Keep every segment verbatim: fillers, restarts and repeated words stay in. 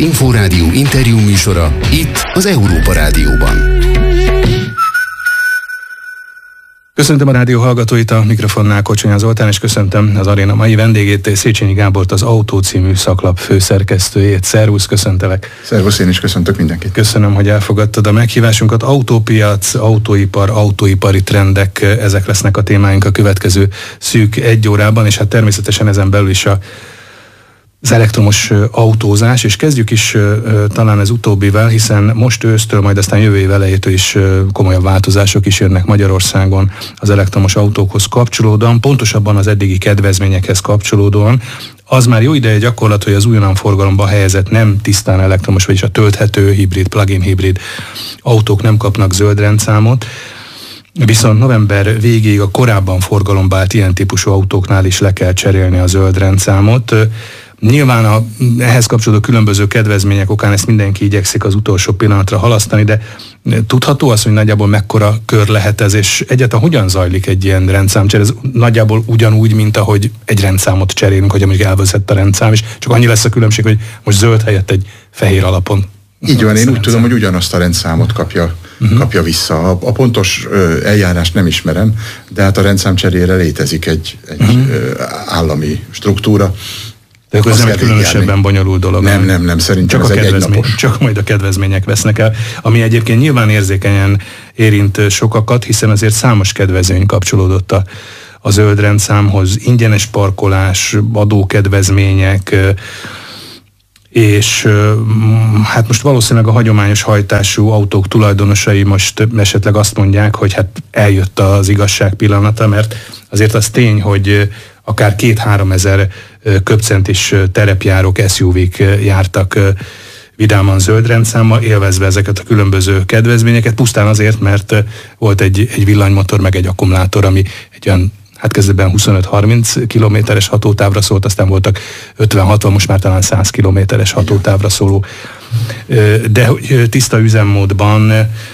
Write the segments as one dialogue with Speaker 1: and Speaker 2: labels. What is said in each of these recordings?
Speaker 1: Inforádió interjú műsora itt az Európa Rádióban.
Speaker 2: Köszöntöm a rádió hallgatóit, a mikrofonnál Kocsonya Zoltán, és köszöntöm az aréna mai vendégét, Széchenyi Gábort, az Autó című szaklap főszerkesztőjét. Szervusz, köszöntelek.
Speaker 3: Szervusz, én is köszöntök mindenkit.
Speaker 2: Köszönöm, hogy elfogadtad a meghívásunkat. Autópiac, autóipar, autóipari trendek, ezek lesznek a témáink a következő szűk egy órában, és hát természetesen ezen belül is a az elektromos autózás, és kezdjük is talán ez utóbbivel, hiszen most ősztől, majd aztán jövő év elejétől is komolyabb változások is jönnek Magyarországon az elektromos autókhoz kapcsolódóan, pontosabban az eddigi kedvezményekhez kapcsolódóan. Az már jó ideje gyakorlat, hogy az újonnan forgalomba helyezett nem tisztán elektromos, vagyis a tölthető hibrid, plug-in hibrid autók nem kapnak zöld rendszámot. Viszont november végéig a korábban forgalomba állt ilyen típusú autóknál is le kell cserélni a zöld rendszámot. Nyilván a, ehhez kapcsolódó különböző kedvezmények okán ezt mindenki igyekszik az utolsó pillanatra halasztani, de tudható az, hogy nagyjából mekkora kör lehet ez, és egyáltalán hogyan zajlik egy ilyen rendszámcsere? Ez nagyjából ugyanúgy, mint ahogy egy rendszámot cserélünk, hogy mondjuk elvezett a rendszám, és csak annyi lesz a különbség, hogy most zöld helyett egy fehér alapon.
Speaker 3: Így van, én úgy tudom, hogy ugyanazt a rendszámot kapja, uh-huh. kapja vissza. A, a pontos ö, eljárást nem ismerem, de hát a rendszámcserére létezik egy, egy uh-huh. ö, állami struktúra.
Speaker 2: De akkor ez nem egy különösebben bonyolult dolog.
Speaker 3: Nem, nem, nem, szerintem
Speaker 2: csak
Speaker 3: ez
Speaker 2: a
Speaker 3: egy
Speaker 2: kedvezmény,
Speaker 3: egynapos.
Speaker 2: Csak majd a kedvezmények vesznek el, ami egyébként nyilván érzékenyen érint sokakat, hiszen azért számos kedvezmény kapcsolódott a, a zöld rendszámhoz, ingyenes parkolás, adókedvezmények, és hát most valószínűleg a hagyományos hajtású autók tulajdonosai most esetleg azt mondják, hogy hát eljött az igazság pillanata, mert azért az tény, hogy akár két-három ezer köbcentis terepjárók, es u vé-k jártak vidáman zöld rendszámmal, élvezve ezeket a különböző kedvezményeket, pusztán azért, mert volt egy, egy villanymotor, meg egy akkumulátor, ami egy olyan, hát kezdetben huszonöt-harminc kilométeres hatótávra szólt, aztán voltak ötven-hatvan, most már talán száz kilométeres hatótávra szóló. De tiszta üzemmódban,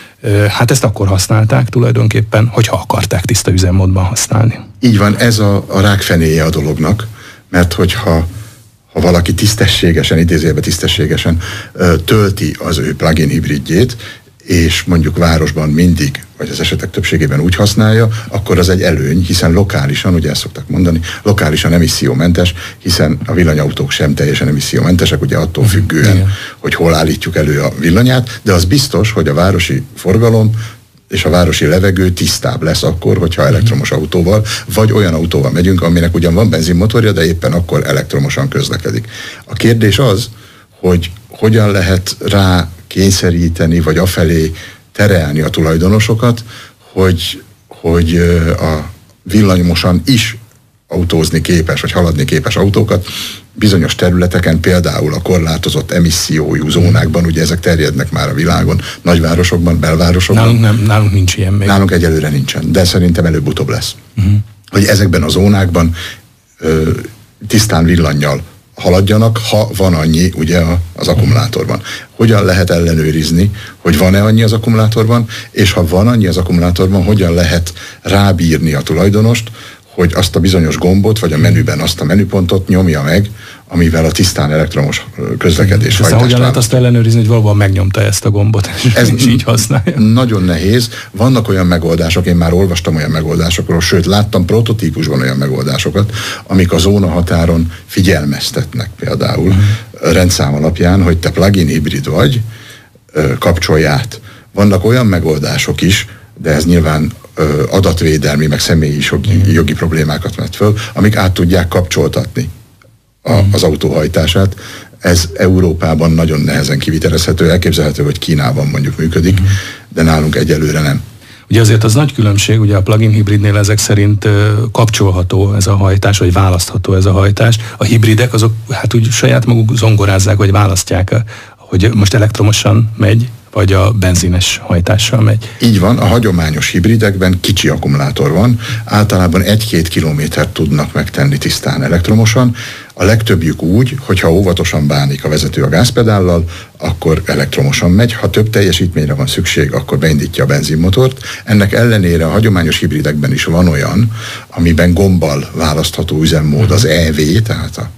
Speaker 2: hát ezt akkor használták tulajdonképpen, hogyha akarták tiszta üzemmódban használni.
Speaker 3: Így van, ez a, a rákfenéje a dolognak, mert hogyha ha valaki tisztességesen, idézőjelben tisztességesen tölti az ő plug-in hibridjét, és mondjuk városban mindig, vagy az esetek többségében úgy használja, akkor az egy előny, hiszen lokálisan, ugye ezt szokták mondani, lokálisan emissziómentes, hiszen a villanyautók sem teljesen emissziómentesek, ugye attól függően, igen, hogy hol állítjuk elő a villanyát, de az biztos, hogy a városi forgalom és a városi levegő tisztább lesz akkor, hogyha elektromos autóval, vagy olyan autóval megyünk, aminek ugyan van benzinmotorja, de éppen akkor elektromosan közlekedik. A kérdés az, hogy hogyan lehet rá kényszeríteni, vagy afelé terelni a tulajdonosokat, hogy, hogy a villanyomosan is autózni képes, vagy haladni képes autókat bizonyos területeken, például a korlátozott emissziójú zónákban, ugye ezek terjednek már a világon, nagyvárosokban, belvárosokban.
Speaker 2: Nálunk, nem, nálunk nincs ilyen még.
Speaker 3: Nálunk egyelőre nincsen, de szerintem előbb-utóbb lesz.
Speaker 2: Uh-huh.
Speaker 3: Hogy ezekben a zónákban ö, tisztán villannyal haladjanak, ha van annyi ugye az akkumulátorban. Hogyan lehet ellenőrizni, hogy van-e annyi az akkumulátorban, és ha van annyi az akkumulátorban, hogyan lehet rábírni a tulajdonost, hogy azt a bizonyos gombot, vagy a menüben azt a menüpontot nyomja meg, amivel a tisztán elektromos közlekedés hajtást.
Speaker 2: Aztán hogyan lehet azt ellenőrizni, hogy valóban megnyomta ezt a gombot, és ez így használja?
Speaker 3: Nagyon nehéz. Vannak olyan megoldások, én már olvastam olyan megoldásokról, sőt láttam prototípusban olyan megoldásokat, amik a zónahatáron figyelmeztetnek például uh-huh. rendszám alapján, hogy te plug-in hibrid vagy, kapcsolj át. Vannak olyan megoldások is, de ez nyilván adatvédelmi, meg személyi jogi, jogi problémákat vet föl, amik át tudják kapcsoltatni a, az autóhajtását. Ez Európában nagyon nehezen kivitelezhető, elképzelhető, hogy Kínában mondjuk működik, de nálunk egyelőre nem.
Speaker 2: Ugye azért az nagy különbség, ugye a plug-in hibridnél ezek szerint kapcsolható ez a hajtás, vagy választható ez a hajtás. A hibridek azok hát úgy saját maguk zongorázzák, vagy választják, hogy most elektromosan megy, vagy a benzines hajtással megy.
Speaker 3: Így van, a hagyományos hibridekben kicsi akkumulátor van, általában egy-két kilométert tudnak megtenni tisztán elektromosan, a legtöbbjük úgy, hogyha óvatosan bánik a vezető a gázpedállal, akkor elektromosan megy, ha több teljesítményre van szükség, akkor beindítja a benzinmotort. Ennek ellenére a hagyományos hibridekben is van olyan, amiben gombbal választható üzemmód, az é vé, tehát a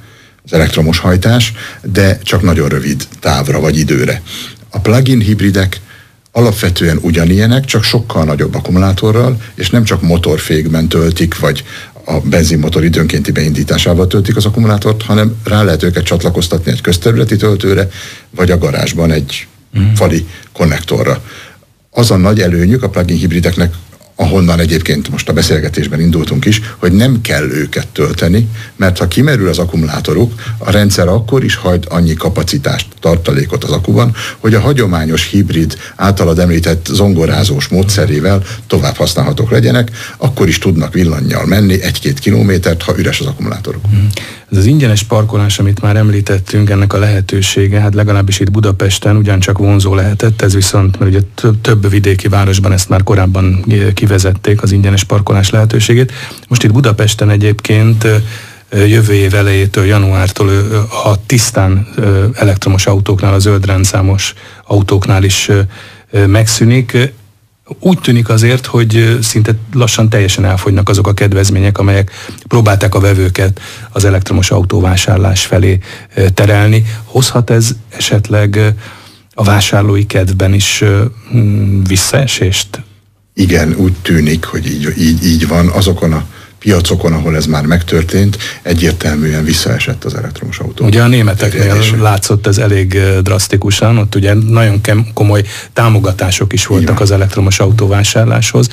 Speaker 3: az elektromos hajtás, de csak nagyon rövid távra vagy időre. A plug-in hibridek alapvetően ugyanilyenek, csak sokkal nagyobb akkumulátorral, és nem csak motorfékben töltik, vagy a benzinmotor időnkénti beindításával töltik az akkumulátort, hanem rá lehet őket csatlakoztatni egy közterületi töltőre, vagy a garázsban egy mm. fali konnektorra. Az a nagy előnyük a plug-in hibrideknek, ahonnan egyébként most a beszélgetésben indultunk is, hogy nem kell őket tölteni, mert ha kimerül az akkumulátoruk, a rendszer akkor is hajt annyi kapacitást, tartalékot az akuban, hogy a hagyományos hibrid általad említett zongorázós módszerével tovább használhatók legyenek, akkor is tudnak villannyal menni egy-két kilométert, ha üres az akkumulátoruk.
Speaker 2: Ez az ingyenes parkolás, amit már említettünk, ennek a lehetősége, hát legalábbis itt Budapesten ugyancsak vonzó lehetett, ez viszont, mert ugye több vidéki városban ezt már korábban kivezették, az ingyenes parkolás lehetőségét. Most itt Budapesten egyébként jövő év elejétől, januártól a tisztán elektromos autóknál, a zöld rendszámos autóknál is megszűnik. Úgy tűnik azért, hogy szinte lassan teljesen elfogynak azok a kedvezmények, amelyek próbálták a vevőket az elektromos autóvásárlás felé terelni. Hozhat ez esetleg a vásárlói kedvben is visszaesést?
Speaker 3: Igen, úgy tűnik, hogy így, így, így van. Azokon a piacokon, ahol ez már megtörtént, egyértelműen visszaesett az elektromos autó.
Speaker 2: Ugye a németeknél látszott ez elég drasztikusan, ott ugye nagyon komoly támogatások is voltak az elektromos autóvásárláshoz,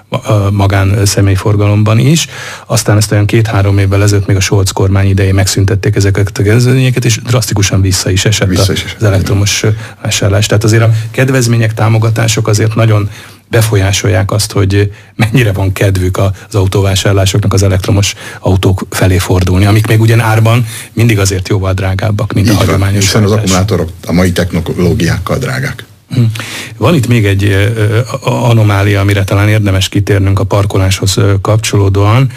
Speaker 2: magán személyforgalomban is. Aztán ezt olyan két-három évvel ezelőtt még a Scholz kormány idején megszüntették ezeket a kedvezményeket, és drasztikusan vissza is esett vissza is esett az elektromos vásárlás. Tehát azért a kedvezmények, támogatások azért nagyon befolyásolják azt, hogy mennyire van kedvük az autóvásárlásoknak az elektromos autók felé fordulni, amik még ugyan árban mindig azért jóval drágábbak, mint így a hagyományos
Speaker 3: van, hiszen az akkumulátorok a mai technológiákkal drágák.
Speaker 2: Van itt még egy anomália, amire talán érdemes kitérnünk a parkoláshoz kapcsolódóan.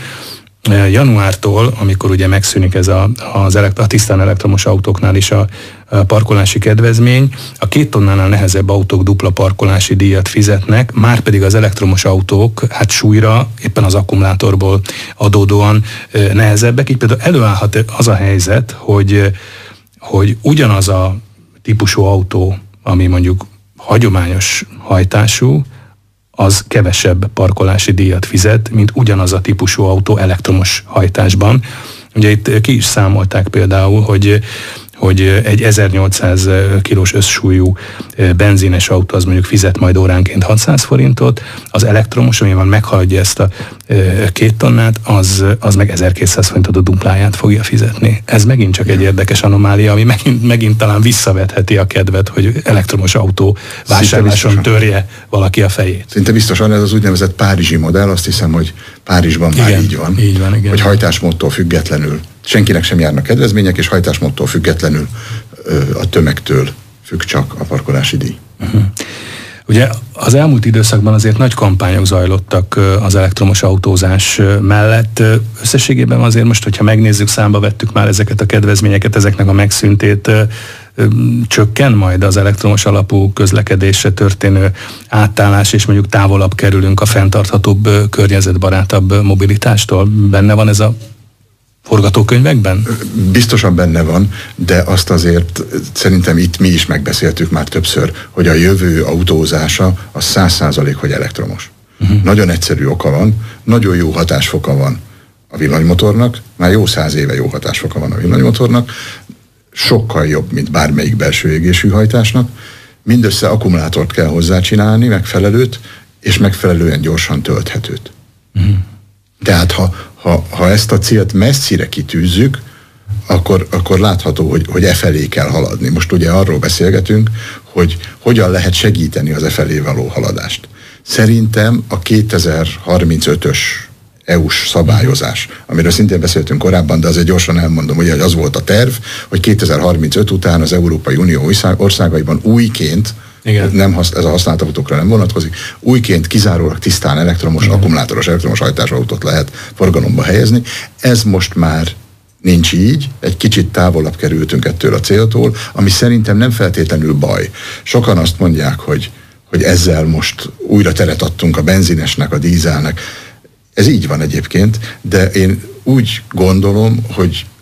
Speaker 2: Januártól, amikor ugye megszűnik ez a, az elekt- a tisztán elektromos autóknál is a, a parkolási kedvezmény, a két tonnánál nehezebb autók dupla parkolási díjat fizetnek, már pedig az elektromos autók hát súlyra éppen az akkumulátorból adódóan nehezebbek, így például előállhat az a helyzet, hogy, hogy ugyanaz a típusú autó, ami mondjuk hagyományos hajtású, az kevesebb parkolási díjat fizet, mint ugyanaz a típusú autó elektromos hajtásban. Ugye itt ki is számolták például, hogy hogy egy ezernyolcszáz kilós összsúlyú benzines autó az mondjuk fizet majd óránként hatszáz forintot, az elektromos, amivel meghaladja ezt a két tonnát, az, az meg ezerkétszáz forintot a dupláját fogja fizetni. Ez megint csak egy érdekes anomália, ami megint, megint talán visszavetheti a kedvet, hogy elektromos autó vásárláson törje valaki a fejét.
Speaker 3: Szinte biztosan ez az úgynevezett párizsi modell, azt hiszem, hogy Párizsban már
Speaker 2: igen,
Speaker 3: így van,
Speaker 2: így van igen.
Speaker 3: hogy hajtásmódtól függetlenül senkinek sem járnak kedvezmények, és hajtásmódtól függetlenül ö, a tömegtől függ csak a parkolási díj.
Speaker 2: Uh-huh. Ugye az elmúlt időszakban azért nagy kampányok zajlottak az elektromos autózás mellett. Összességében azért most, hogyha megnézzük, számba vettük már ezeket a kedvezményeket, ezeknek a megszűntét, csökken majd az elektromos alapú közlekedésre történő átállás, és mondjuk távolabb kerülünk a fenntarthatóbb, környezetbarátabb mobilitástól? Benne van ez a forgatókönyvekben?
Speaker 3: Biztosan benne van, de azt azért szerintem itt mi is megbeszéltük már többször, hogy a jövő autózása az száz százalék, hogy elektromos. Uh-huh. Nagyon egyszerű oka van, nagyon jó hatásfoka van a villanymotornak, már jó száz éve jó hatásfoka van a villanymotornak, sokkal jobb, mint bármelyik belső égésű hajtásnak, mindössze akkumulátort kell hozzá csinálni, megfelelőt, és megfelelően gyorsan tölthetőt. Uh-huh. Tehát ha, ha, ha ezt a célt messzire kitűzzük, akkor, akkor látható, hogy, hogy e felé kell haladni. Most ugye arról beszélgetünk, hogy hogyan lehet segíteni az e felé való haladást. Szerintem a kétezer-harmincötös é u-s szabályozás, amiről szintén beszéltünk korábban, de azért gyorsan elmondom, hogy az volt a terv, hogy kétezer-harmincöt után az Európai Unió országaiban újként, igen. Nem hasz, ez a használt autókra nem vonatkozik, újként kizárólag tisztán elektromos, igen. akkumulátoros elektromos hajtású autót lehet forgalomba helyezni. Ez most már nincs így, egy kicsit távolabb kerültünk ettől a céltól, ami szerintem nem feltétlenül baj. Sokan azt mondják, hogy, hogy ezzel most újra teret adtunk a benzinesnek, a dízelnek. Ez így van egyébként, de én úgy gondolom, hogy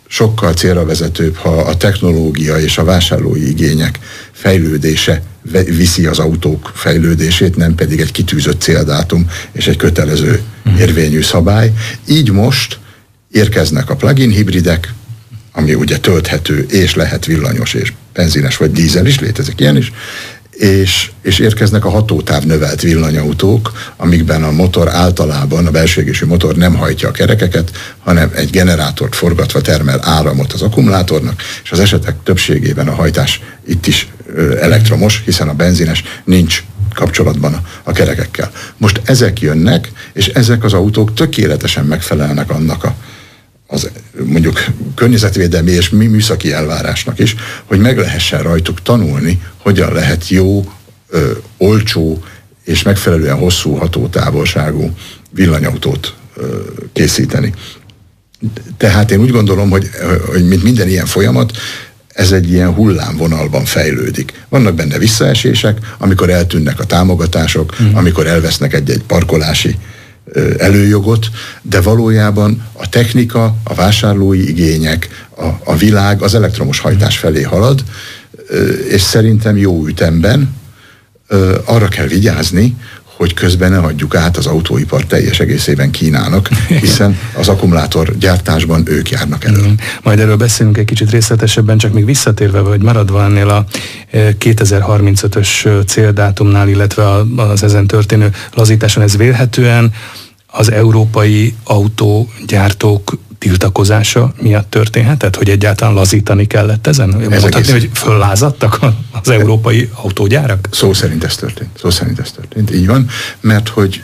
Speaker 3: sokkal célra vezetőbb, ha a technológia és a vásárlói igények fejlődése viszi az autók fejlődését, nem pedig egy kitűzött céldátum és egy kötelező érvényű szabály. Így most érkeznek a plug-in hibridek, ami ugye tölthető, és lehet villanyos, és benzines vagy dízel is, létezik ilyen is, és, és érkeznek a hatótáv növelt villanyautók, amikben a motor általában, a belső égésű motor nem hajtja a kerekeket, hanem egy generátort forgatva termel áramot az akkumulátornak, és az esetek többségében a hajtás itt is elektromos, hiszen a benzines nincs kapcsolatban a, a kerekekkel. Most ezek jönnek, és ezek az autók tökéletesen megfelelnek annak a az mondjuk környezetvédelmi és műszaki elvárásnak is, hogy meg lehessen rajtuk tanulni, hogyan lehet jó, ö, olcsó és megfelelően hosszú hatótávolságú villanyautót ö, készíteni. Tehát én úgy gondolom, hogy, hogy mint minden ilyen folyamat, ez egy ilyen hullámvonalban fejlődik. Vannak benne visszaesések, amikor eltűnnek a támogatások, mm. amikor elvesznek egy-egy parkolási előjogot, de valójában a technika, a vásárlói igények, a, a világ az elektromos hajtás felé halad, és szerintem jó ütemben arra kell vigyázni, hogy közben ne adjuk át az autóipar teljes egészében Kínának, hiszen az akkumulátor gyártásban ők járnak elő.
Speaker 2: Majd erről beszélünk egy kicsit részletesebben, csak még visszatérve, vagy maradva ennél a kétezer-harmincötös céldátumnál, illetve az ezen történő lazításon, ez vélhetően az európai autógyártók tiltakozása miatt történhetett, hogy egyáltalán lazítani kellett ezen? Mondhatni, egész... hogy föllázadtak az európai autógyárak?
Speaker 3: Szó szerint ez történt. Szó szerint ez történt. Így van, mert hogy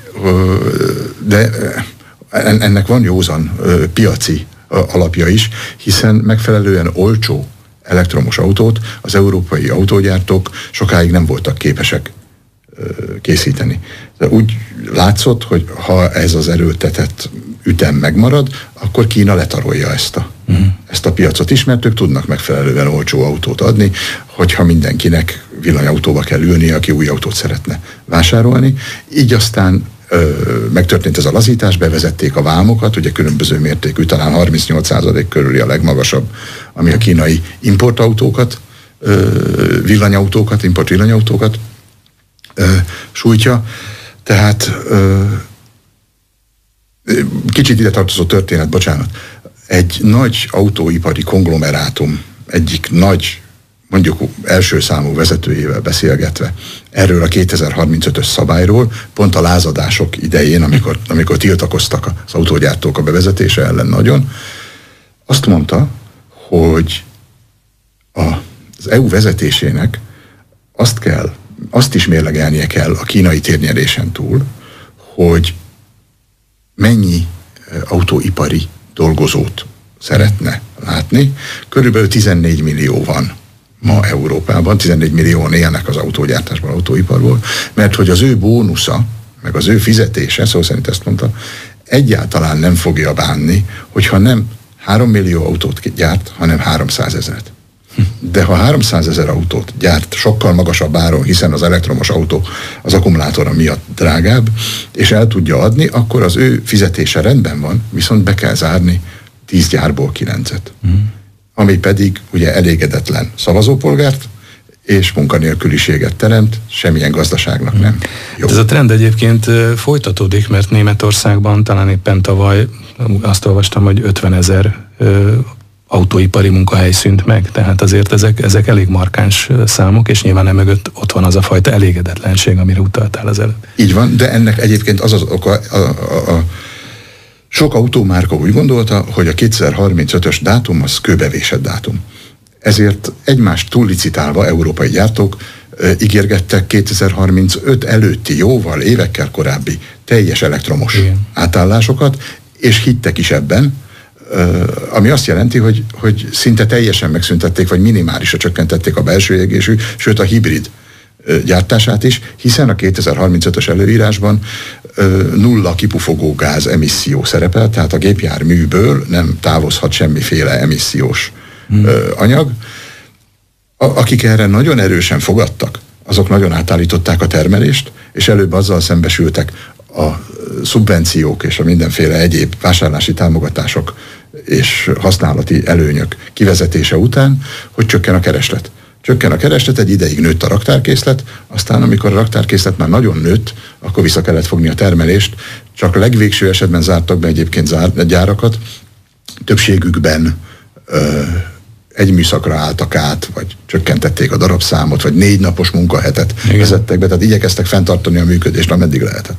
Speaker 3: de ennek van józan piaci alapja is, hiszen megfelelően olcsó elektromos autót az európai autógyártók sokáig nem voltak képesek készíteni. De úgy látszott, hogy ha ez az erőltetett ütem megmarad, akkor Kína letarolja ezt a, uh-huh. ezt a piacot is, mert ők tudnak megfelelően olcsó autót adni, hogyha mindenkinek villanyautóba kell ülni, aki új autót szeretne vásárolni. Így aztán ö, megtörtént ez a lazítás, bevezették a vámokat, ugye különböző mértékű, talán harmincnyolc százalék körüli a legmagasabb, ami a kínai importautókat, ö, villanyautókat, import villanyautókat ö, sújtja. Tehát ö, kicsit ide tartozó történet, bocsánat. Egy nagy autóipari konglomerátum egyik nagy, mondjuk első számú vezetőjével beszélgetve erről a kétezer-harmincötös szabályról, pont a lázadások idején, amikor, amikor tiltakoztak az autógyártók a bevezetése ellen nagyon, azt mondta, hogy a, az é u vezetésének azt kell, azt is mérlegelnie kell a kínai térnyerésen túl, hogy mennyi autóipari dolgozót szeretne látni. Körülbelül tizennégy millió van ma Európában, tizennégy millióan élnek az autógyártásban, autóiparból, mert hogy az ő bónusza, meg az ő fizetése, szó szerint ezt mondta, egyáltalán nem fogja bánni, hogyha nem három millió autót gyárt, hanem háromszázezret. De ha háromszázezer autót gyárt sokkal magasabb áron, hiszen az elektromos autó az akkumulátora miatt drágább, és el tudja adni, akkor az ő fizetése rendben van, viszont be kell zárni tíz gyárból kilencet. Mm. Ami pedig ugye elégedetlen szavazópolgárt és munkanélküliséget teremt, semmilyen gazdaságnak nem jó.
Speaker 2: Ez a trend egyébként folytatódik, mert Németországban talán éppen tavaly azt olvastam, hogy ötvenezer autóipari munkahely szűnt meg, tehát azért ezek, ezek elég markáns számok, és nyilván emögött ott van az a fajta elégedetlenség, amire utaltál az előtt.
Speaker 3: Így van, de ennek egyébként az az oka, a, a, a sok autómárka úgy gondolta, hogy a kétezer-harmincötös dátum az kőbevésett dátum. Ezért egymást túllicitálva európai gyártók e, ígérgettek kétezer-harmincöt előtti jóval, évekkel korábbi teljes elektromos Igen. átállásokat, és hittek is ebben, ami azt jelenti, hogy, hogy szinte teljesen megszüntették, vagy minimálisra csökkentették a belső égésű, sőt a hibrid gyártását is, hiszen a kétezer-harmincötös előírásban nulla kipufogó gáz emisszió szerepel, tehát a gépjárműből nem távozhat semmiféle emissziós hmm. anyag. A, akik erre nagyon erősen fogadtak, azok nagyon átállították a termelést, és előbb azzal szembesültek a szubvenciók és a mindenféle egyéb vásárlási támogatások és használati előnyök kivezetése után, hogy csökken a kereslet. Csökken a kereslet, egy ideig nőtt a raktárkészlet, aztán amikor a raktárkészlet már nagyon nőtt, akkor vissza kellett fogni a termelést, csak legvégső esetben zártak be egyébként zár, gyárakat, többségükben ö, egy műszakra álltak át, vagy csökkentették a darabszámot, vagy négy napos munkahetet Igen. vezettek be, tehát igyekeztek fenntartani a működést, ameddig lehetett.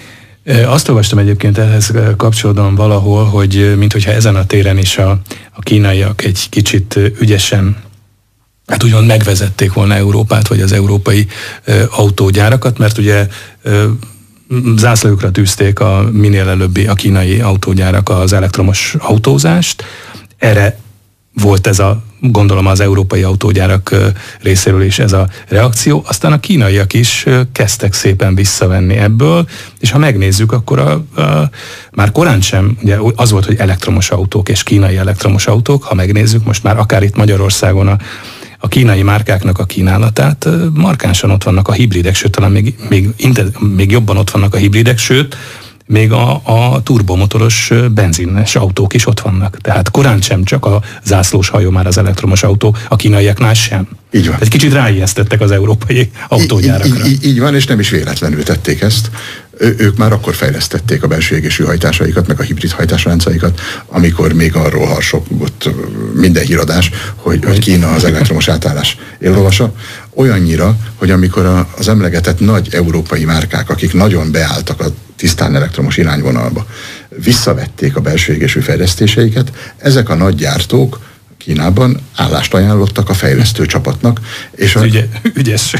Speaker 2: Azt olvastam egyébként ehhez kapcsolódóan valahol, hogy minthogyha ezen a téren is a, a kínaiak egy kicsit ügyesen, hát úgymond megvezették volna Európát, vagy az európai ö, autógyárakat, mert ugye ö, zászlójukra tűzték a minél előbbi a kínai autógyárak az elektromos autózást. Erre volt ez a, gondolom az európai autógyárak részéről is ez a reakció, aztán a kínaiak is kezdtek szépen visszavenni ebből, és ha megnézzük, akkor a, a, már korán sem, ugye az volt, hogy elektromos autók és kínai elektromos autók, ha megnézzük, most már akár itt Magyarországon a, a kínai márkáknak a kínálatát, markánsan ott vannak a hibridek, sőt talán még, még, még jobban ott vannak a hibridek, sőt, még a, a turbomotoros benzines autók is ott vannak. Tehát korán sem csak a zászlós hajó már az elektromos autó, a kínaiaknál sem.
Speaker 3: Így van.
Speaker 2: Egy kicsit ráijesztettek az európai autógyárakra.
Speaker 3: Így, így, így van, és nem is véletlenül tették ezt. Ő, ők már akkor fejlesztették a belső égésű hajtásaikat, meg a hibrid hajtásláncaikat, amikor még arról harsogott minden híradás, hogy, hogy Kína az elektromos átállás éllovasa. Olyannyira, hogy amikor a, az emlegetett nagy európai márkák, akik nagyon beálltak a tisztán elektromos irányvonalba, visszavették a belső égésű fejlesztéseiket, ezek a nagy gyártók Kínában állást ajánlottak a fejlesztő csapatnak. És a,
Speaker 2: Ügye, ügyes.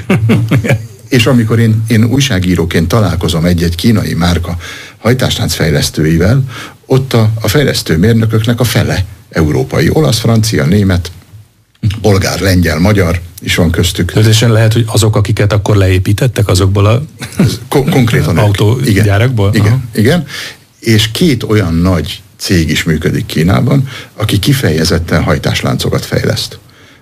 Speaker 3: és amikor én, én újságíróként találkozom egy-egy kínai márka hajtáslánc fejlesztőivel, ott a, a fejlesztő mérnököknek a fele európai, olasz, francia, német, bolgár, lengyel, magyar is van köztük.
Speaker 2: Közösen lehet, hogy azok, akiket akkor leépítettek, azokból a
Speaker 3: Kon- konkrétan
Speaker 2: autógyárakból?
Speaker 3: Igen, igen, igen. És két olyan nagy cég is működik Kínában, aki kifejezetten hajtásláncokat fejleszt.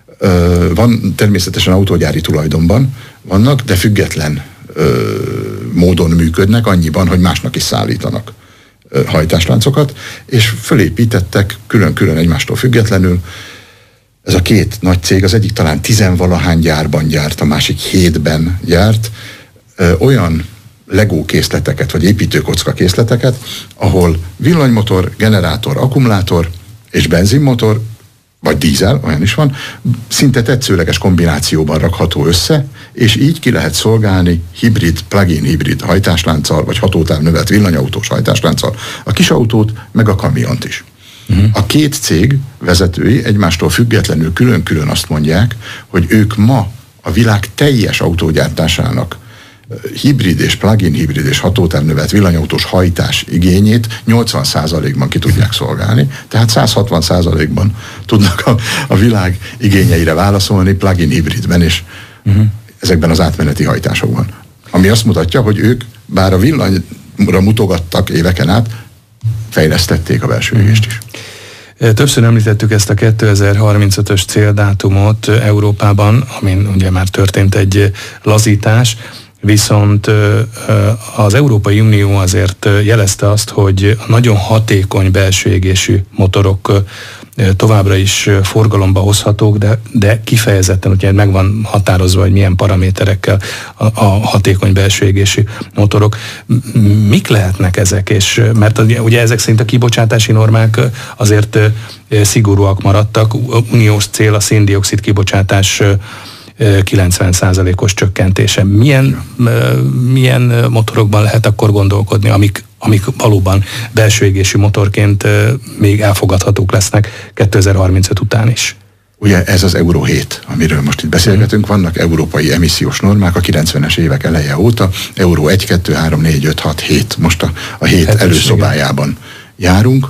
Speaker 3: Van természetesen autógyári tulajdonban vannak, de független ö, módon működnek, annyiban, hogy másnak is szállítanak ö, hajtásláncokat, és fölépítettek külön-külön egymástól függetlenül. Ez a két nagy cég, az egyik talán tizenvalahány gyárban gyárt, a másik hétben gyárt, ö, olyan Lego készleteket, vagy építőkocka készleteket, ahol villanymotor, generátor, akkumulátor és benzinmotor, vagy dízel, olyan is van, szinte tetszőleges kombinációban rakható össze, és így ki lehet szolgálni hibrid, plug-in hibrid hajtáslánccal, vagy hatótávnövelt villanyautós hajtáslánccal a kisautót, meg a kamiont is. Uh-huh. A két cég vezetői egymástól függetlenül külön-külön azt mondják, hogy ők ma a világ teljes autógyártásának hibrid és plug-in hibrid és hatótávnövelt villanyautós hajtás igényét nyolcvan százalékban ki tudják szolgálni, tehát száz hatvan százalékban tudnak a, a világ igényeire válaszolni plug-in hibridben és uh-huh. ezekben az átmeneti hajtásokban. Ami azt mutatja, hogy ők bár a villanyra mutogattak éveken át, fejlesztették a belső égést is.
Speaker 2: Többször említettük ezt a kétezer-harmincötös céldátumot Európában, amin ugye már történt egy lazítás, viszont az Európai Unió azért jelezte azt, hogy a nagyon hatékony belső égésű motorok továbbra is forgalomba hozhatók, de, de kifejezetten ugye meg van határozva, hogy milyen paraméterekkel a, a hatékony belső égésű motorok. Mik lehetnek ezek? És, mert ugye ezek szerint a kibocsátási normák azért szigorúak maradtak. Uniós cél a szén-dioxid kibocsátás kilencven százalékos csökkentése. Milyen, milyen motorokban lehet akkor gondolkodni, amik, amik valóban belső égésű motorként még elfogadhatók lesznek kétezer-harmincöt után is?
Speaker 3: Ugye ez az Euró hét, amiről most itt beszélgetünk, vannak európai emissziós normák a kilencvenes évek eleje óta, Euró egy, kettő, három, négy, öt, hat, hét, most a, a hét Hetes, előszobájában igen. járunk.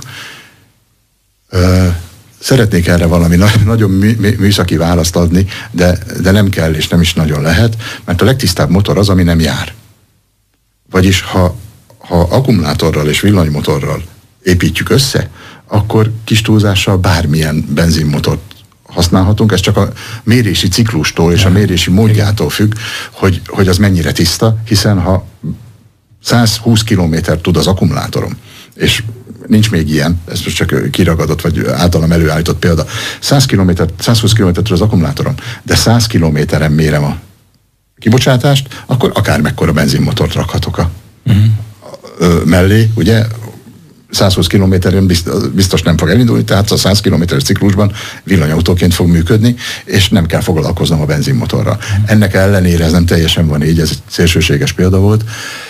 Speaker 3: Ö, Szeretnék erre valami na- nagyon mű- műszaki választ adni, de, de nem kell és nem is nagyon lehet, mert a legtisztább motor az, ami nem jár. Vagyis ha, ha akkumulátorral és villanymotorral építjük össze, akkor kis túlzással bármilyen benzinmotort használhatunk, ez csak a mérési ciklustól és a mérési módjától függ, hogy, hogy az mennyire tiszta, hiszen ha száz húsz kilométert tud az akkumulátorom, és nincs még ilyen, ez most csak kiragadott, vagy általam előállított példa. száz kilométer, százhúsz kilométertől az akkumulátoron, de száz kilométeren mérem a kibocsátást, akkor akár mekkora benzinmotort rakhatok a uh-huh. ö, mellé, ugye? százhúsz kilométeren biztos nem fog elindulni, tehát a száz kilométeres ciklusban villanyautóként fog működni, és nem kell foglalkoznom a benzinmotorral. Uh-huh. Ennek ellenére ez nem teljesen van így, ez egy szélsőséges példa volt.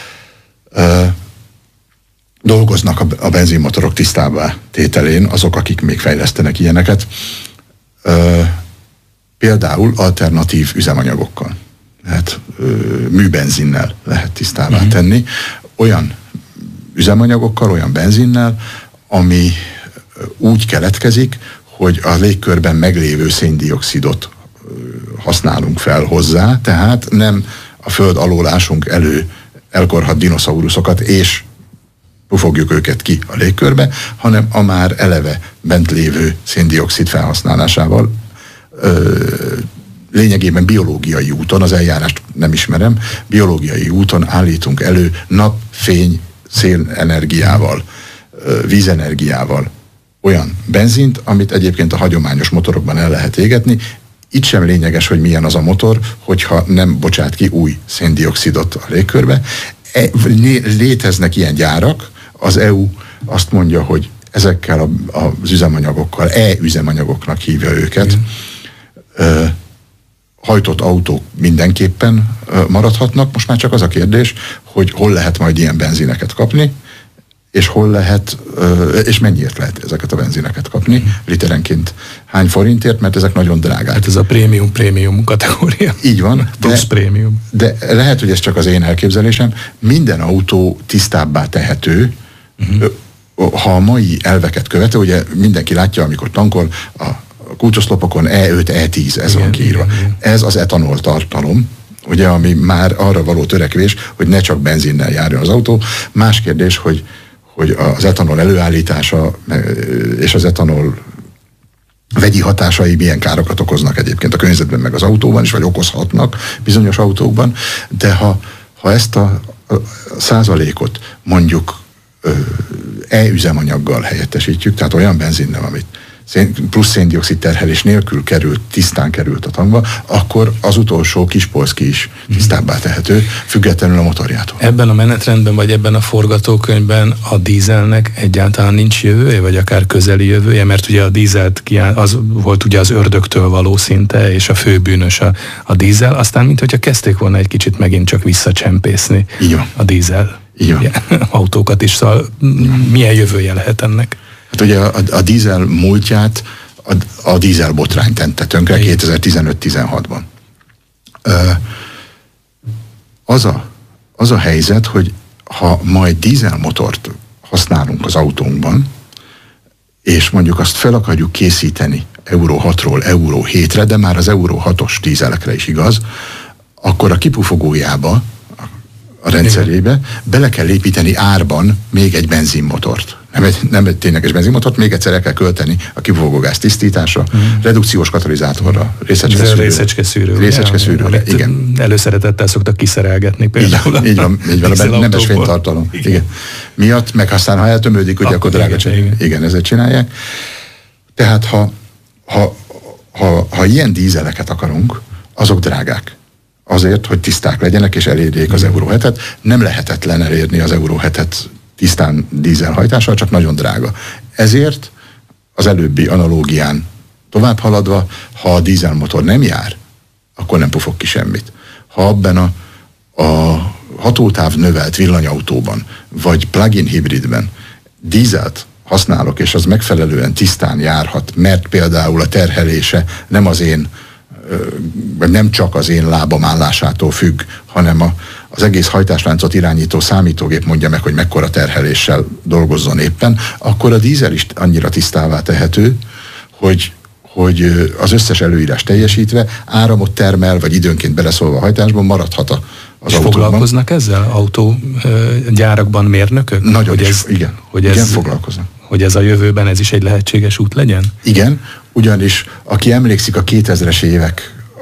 Speaker 3: Ö, dolgoznak a, a benzinmotorok tisztábbá tételén azok, akik még fejlesztenek ilyeneket. Ö, például alternatív üzemanyagokkal. Lehet ö, műbenzinnel lehet tisztává uh-huh. tenni. Olyan üzemanyagokkal, olyan benzinnel, ami úgy keletkezik, hogy a légkörben meglévő széndioxidot használunk fel hozzá, tehát nem a föld alól ásunk elő elkorhadt dinoszauruszokat, és pufogjuk őket ki a légkörbe, hanem a már eleve bent lévő széndioxid felhasználásával ö, lényegében biológiai úton, az eljárást nem ismerem, biológiai úton állítunk elő nap, fény, szélenergiával, vízenergiával olyan benzint, amit egyébként a hagyományos motorokban el lehet égetni. Itt sem lényeges, hogy milyen az a motor, hogyha nem bocsát ki új széndioxidot a légkörbe. E, léteznek ilyen gyárak, az é u azt mondja, hogy ezekkel a, az üzemanyagokkal, e-üzemanyagoknak hívja őket, ö, hajtott autók mindenképpen maradhatnak. Most már csak az a kérdés, hogy hol lehet majd ilyen benzineket kapni, és hol lehet, és mennyiért lehet ezeket a benzineket kapni, literenként hány forintért, mert ezek nagyon drágák.
Speaker 2: Hát ez a prémium-prémium kategória.
Speaker 3: Így van.
Speaker 2: Plusz prémium.
Speaker 3: De lehet, hogy ez csak az én elképzelésem. Minden autó tisztábbá tehető, uh-huh. ha a mai elveket követő, ugye mindenki látja, amikor tankol, a kulcsoszlopokon E öt, E tíz, ez igen, van kiírva. Igen, igen. Ez az etanol tartalom, ugye, ami már arra való törekvés, hogy ne csak benzinnel járjon az autó. Más kérdés, hogy, hogy az etanol előállítása és az etanol vegyi hatásai milyen károkat okoznak egyébként a környezetben, meg az autóban is, vagy okozhatnak bizonyos autókban, de ha, ha ezt a, a százalékot mondjuk e-üzemanyaggal helyettesítjük, tehát olyan benzinnel, amit plusz széndioxid terhelés nélkül került, tisztán került a tankba, akkor az utolsó kis polszki is tisztábbá tehető, függetlenül a motorjától.
Speaker 2: Ebben a menetrendben, vagy ebben a forgatókönyvben a dízelnek egyáltalán nincs jövője, vagy akár közeli jövője, mert ugye a dízelt kiáll, az volt ugye az ördögtől való szinte, és a főbűnös a, a dízel, aztán mint hogyha kezdték volna egy kicsit megint csak visszacsempészni a dízel ugye, autókat is, szóval milyen jövője lehet ennek?
Speaker 3: Hát ugye a, a, a dízel múltját, a, a dízel botrány tette tönkre kétezer-tizenöt-tizenhatban. Az a, az a helyzet, hogy ha majd dízelmotort használunk az autónkban, és mondjuk azt fel akarjuk készíteni Euró hatról Euró hétre, de már az Euró hatos dízelekre is igaz, akkor a kipufogójába, a rendszerébe bele kell építeni árban még egy benzinmotort. Nem egy, nem egy tényleges benzinmotort, még egyszer el kell költeni a kipufogógáz tisztításra, mm. redukciós katalizátorra, részecskeszűrőre.
Speaker 2: Részecskeszűrőre.
Speaker 3: Részecskeszűrőre, igen.
Speaker 2: Előszeretettel szoktak kiszerelgetni például.
Speaker 3: Így, így van, így van, a nemes fénytartalom. Igen. Igen. Miatt, meg aztán ha eltömődik, ugye akkor drága igen, igen. igen, ezért csinálják. Tehát ha, ha, ha, ha ilyen dízeleket akarunk, azok drágák. Azért, hogy tiszták legyenek és elérjék az Euró hetet. Nem lehetetlen elérni az Euró hetet tisztán dízelhajtással, csak nagyon drága. Ezért az előbbi analógián tovább haladva, ha a dízelmotor nem jár, akkor nem pufog ki semmit. Ha abban a, a hatótáv növelt villanyautóban, vagy plug-in hibridben dízelt használok, és az megfelelően tisztán járhat, mert például a terhelése nem az én vagy nem csak az én lábam állásától függ, hanem a, az egész hajtásláncot irányító számítógép mondja meg, hogy mekkora terheléssel dolgozzon éppen, akkor a dízel is annyira tisztává tehető, hogy, hogy az összes előírás teljesítve áramot termel, vagy időnként beleszólva a hajtásban maradhat a, az
Speaker 2: és
Speaker 3: autóban.
Speaker 2: Foglalkoznak ezzel autógyárakban mérnökök?
Speaker 3: Nagyon
Speaker 2: hogy
Speaker 3: is,
Speaker 2: ez,
Speaker 3: igen.
Speaker 2: Hogy
Speaker 3: igen,
Speaker 2: ez,
Speaker 3: foglalkoznak.
Speaker 2: Hogy ez a jövőben ez is egy lehetséges út legyen?
Speaker 3: Igen, ugyanis aki emlékszik a kétezres évek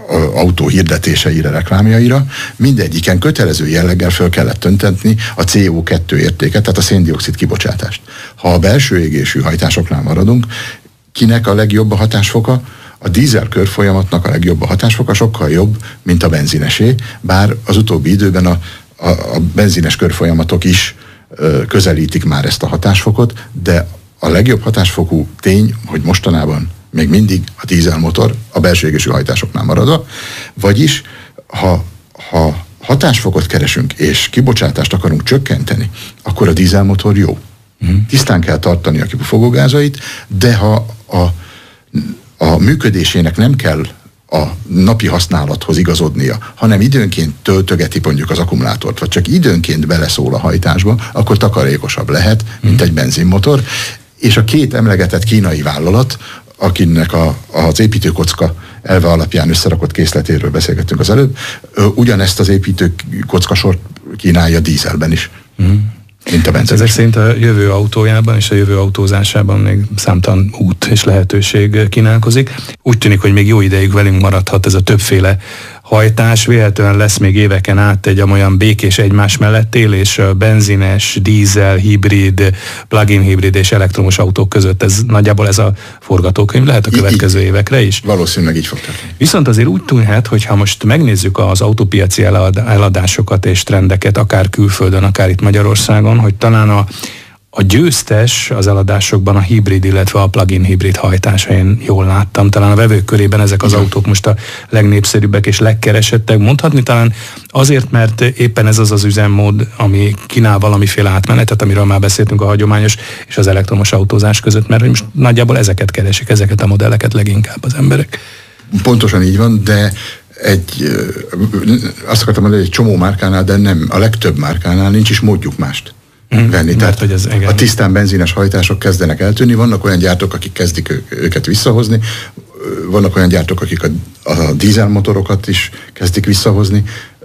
Speaker 3: autó hirdetéseire, reklámjaira, mindegyiken kötelező jelleggel föl kellett töntetni a cé o kettő értéket, tehát a széndioxid kibocsátást. Ha a belső égésű hajtásoknál maradunk, kinek a legjobb a hatásfoka? A dízel körfolyamatnak a legjobb a hatásfoka, sokkal jobb, mint a benzinesé, bár az utóbbi időben a, a, a benzines körfolyamatok is ö, közelítik már ezt a hatásfokot, de a legjobb hatásfokú tény, hogy mostanában még mindig a dízelmotor a belső égésű hajtásoknál maradva, vagyis ha, ha hatásfokot keresünk és kibocsátást akarunk csökkenteni, akkor a dízelmotor jó. Mm. Tisztán kell tartani a kipufogógázait, de ha a, a működésének nem kell a napi használathoz igazodnia, hanem időnként töltögeti mondjuk az akkumulátort, vagy csak időnként beleszól a hajtásba, akkor takarékosabb lehet, mint mm. egy benzinmotor. És a két emlegetett kínai vállalat, akinek a, az építőkocka elve alapján összerakott készletéről beszélgettünk az előbb, ugyanezt az építőkockasort kínálja dízelben is. Mm. Mint a benzines.
Speaker 2: Ezek szerint a jövő autójában és a jövő autózásában még számtalan út és lehetőség kínálkozik. Úgy tűnik, hogy még jó ideig velünk maradhat ez a többféle hajtás, véletlenül lesz még éveken át egy olyan békés egymás mellett élés, benzines, dízel, hibrid, plug-in hibrid és elektromos autók között. Ez nagyjából ez a forgatókönyv lehet a következő így, évekre is?
Speaker 3: Valószínűleg így fog tenni.
Speaker 2: Viszont azért úgy tűnhet, hogy ha most megnézzük az autópiaci eladásokat és trendeket, akár külföldön, akár itt Magyarországon, hogy talán a A győztes az eladásokban a hibrid, illetve a plug-in hibrid hajtás, én jól láttam. Talán a vevők körében ezek az autók most a legnépszerűbbek és legkeresettek. Mondhatni talán azért, mert éppen ez az az üzemmód, ami kínál valamiféle átmenetet, amiről már beszéltünk a hagyományos és az elektromos autózás között, mert most nagyjából ezeket keresik, ezeket a modelleket leginkább az emberek.
Speaker 3: Pontosan így van, de egy, azt akartam mondani, egy csomó márkánál, de nem, a legtöbb márkánál nincs is módjuk mást venni. Mert, Tehát hogy ez, a tisztán benzines hajtások kezdenek eltűnni, vannak olyan gyártók, akik kezdik ő, őket visszahozni, vannak olyan gyártók, akik a, a dízelmotorokat is kezdik visszahozni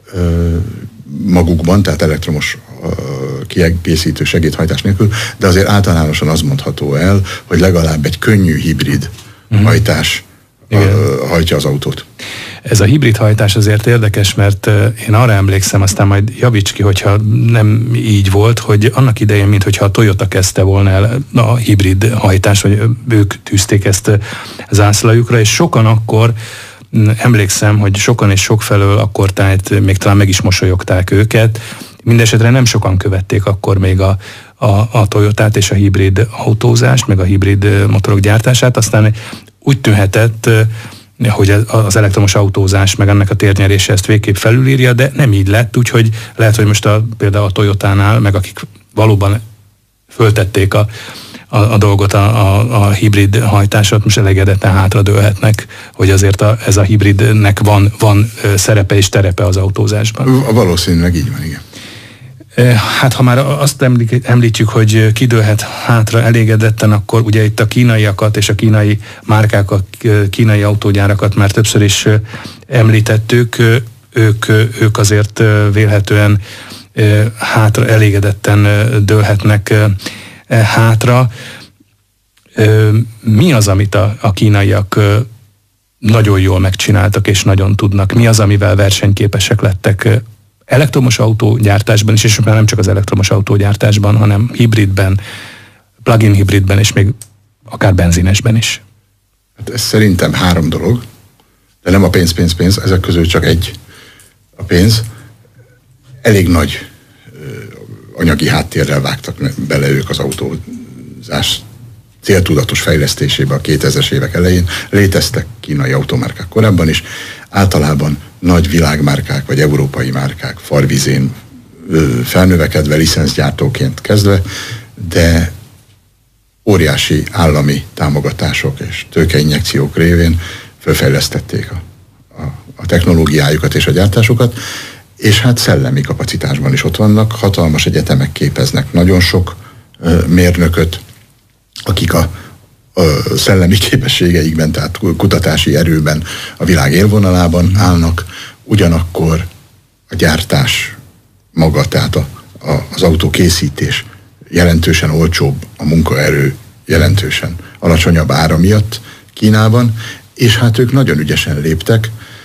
Speaker 3: magukban, tehát elektromos kiegészítő segédhajtás nélkül, de azért általánosan az mondható el, hogy legalább egy könnyű hibrid uh-huh. hajtás Igen. hajtja az autót.
Speaker 2: Ez a hibrid hajtás azért érdekes, mert én arra emlékszem, aztán majd javíts ki, hogyha nem így volt, hogy annak idején, mintha a Toyota kezdte volna el a hibrid hajtás, vagy ők tűzték ezt zászlajukra, és sokan akkor emlékszem, hogy sokan és sokfelől akkor tehát még talán meg is mosolyogták őket. Mindenesetre nem sokan követték akkor még a, a, a Toyotát és a hibrid autózást, meg a hibrid motorok gyártását, aztán úgy tűnhetett, hogy az elektromos autózás meg ennek a térnyerése ezt végképp felülírja, de nem így lett, úgyhogy lehet, hogy most a, például a Toyotánál, meg akik valóban föltették a, a, a dolgot, a, a, a hibrid hajtásot, most elégedetten hátradőlhetnek, hogy azért a, ez a hibridnek van, van szerepe és terepe az autózásban.
Speaker 3: Valószínűleg így van, igen.
Speaker 2: Hát ha már azt említjük, hogy kidőlhet hátra elégedetten, akkor ugye itt a kínaiakat és a kínai márkákat, kínai autógyárakat már többször is említettük, ők, ők azért vélhetően hátra elégedetten dőlhetnek hátra. Mi az, amit a, a kínaiak nagyon jól megcsináltak és nagyon tudnak? Mi az, amivel versenyképesek lettek elektromos autógyártásban is, és már nem csak az elektromos autógyártásban, hanem hibridben, plug-in hibridben, és még akár benzinesben is?
Speaker 3: Hát ez szerintem három dolog, de nem a pénz, pénz, pénz, ezek közül csak egy a pénz. Elég nagy ö, anyagi háttérrel vágtak bele ők az autózás céltudatos fejlesztésébe a kétezres évek elején. Léteztek kínai automárkák korábban is, általában nagy világmárkák vagy európai márkák farvizén felnövekedve, licenszgyártóként kezdve, de óriási állami támogatások és tőkeinjekciók révén fölfejlesztették a, a, a technológiájukat és a gyártásukat, és hát szellemi kapacitásban is ott vannak, hatalmas egyetemek képeznek nagyon sok ö, mérnököt, akik a, a szellemi képességeikben, tehát kutatási erőben a világ élvonalában állnak, ugyanakkor a gyártás maga, tehát a, a, az autókészítés jelentősen olcsóbb, a munkaerő jelentősen alacsonyabb ára miatt Kínában, és hát ők nagyon ügyesen léptek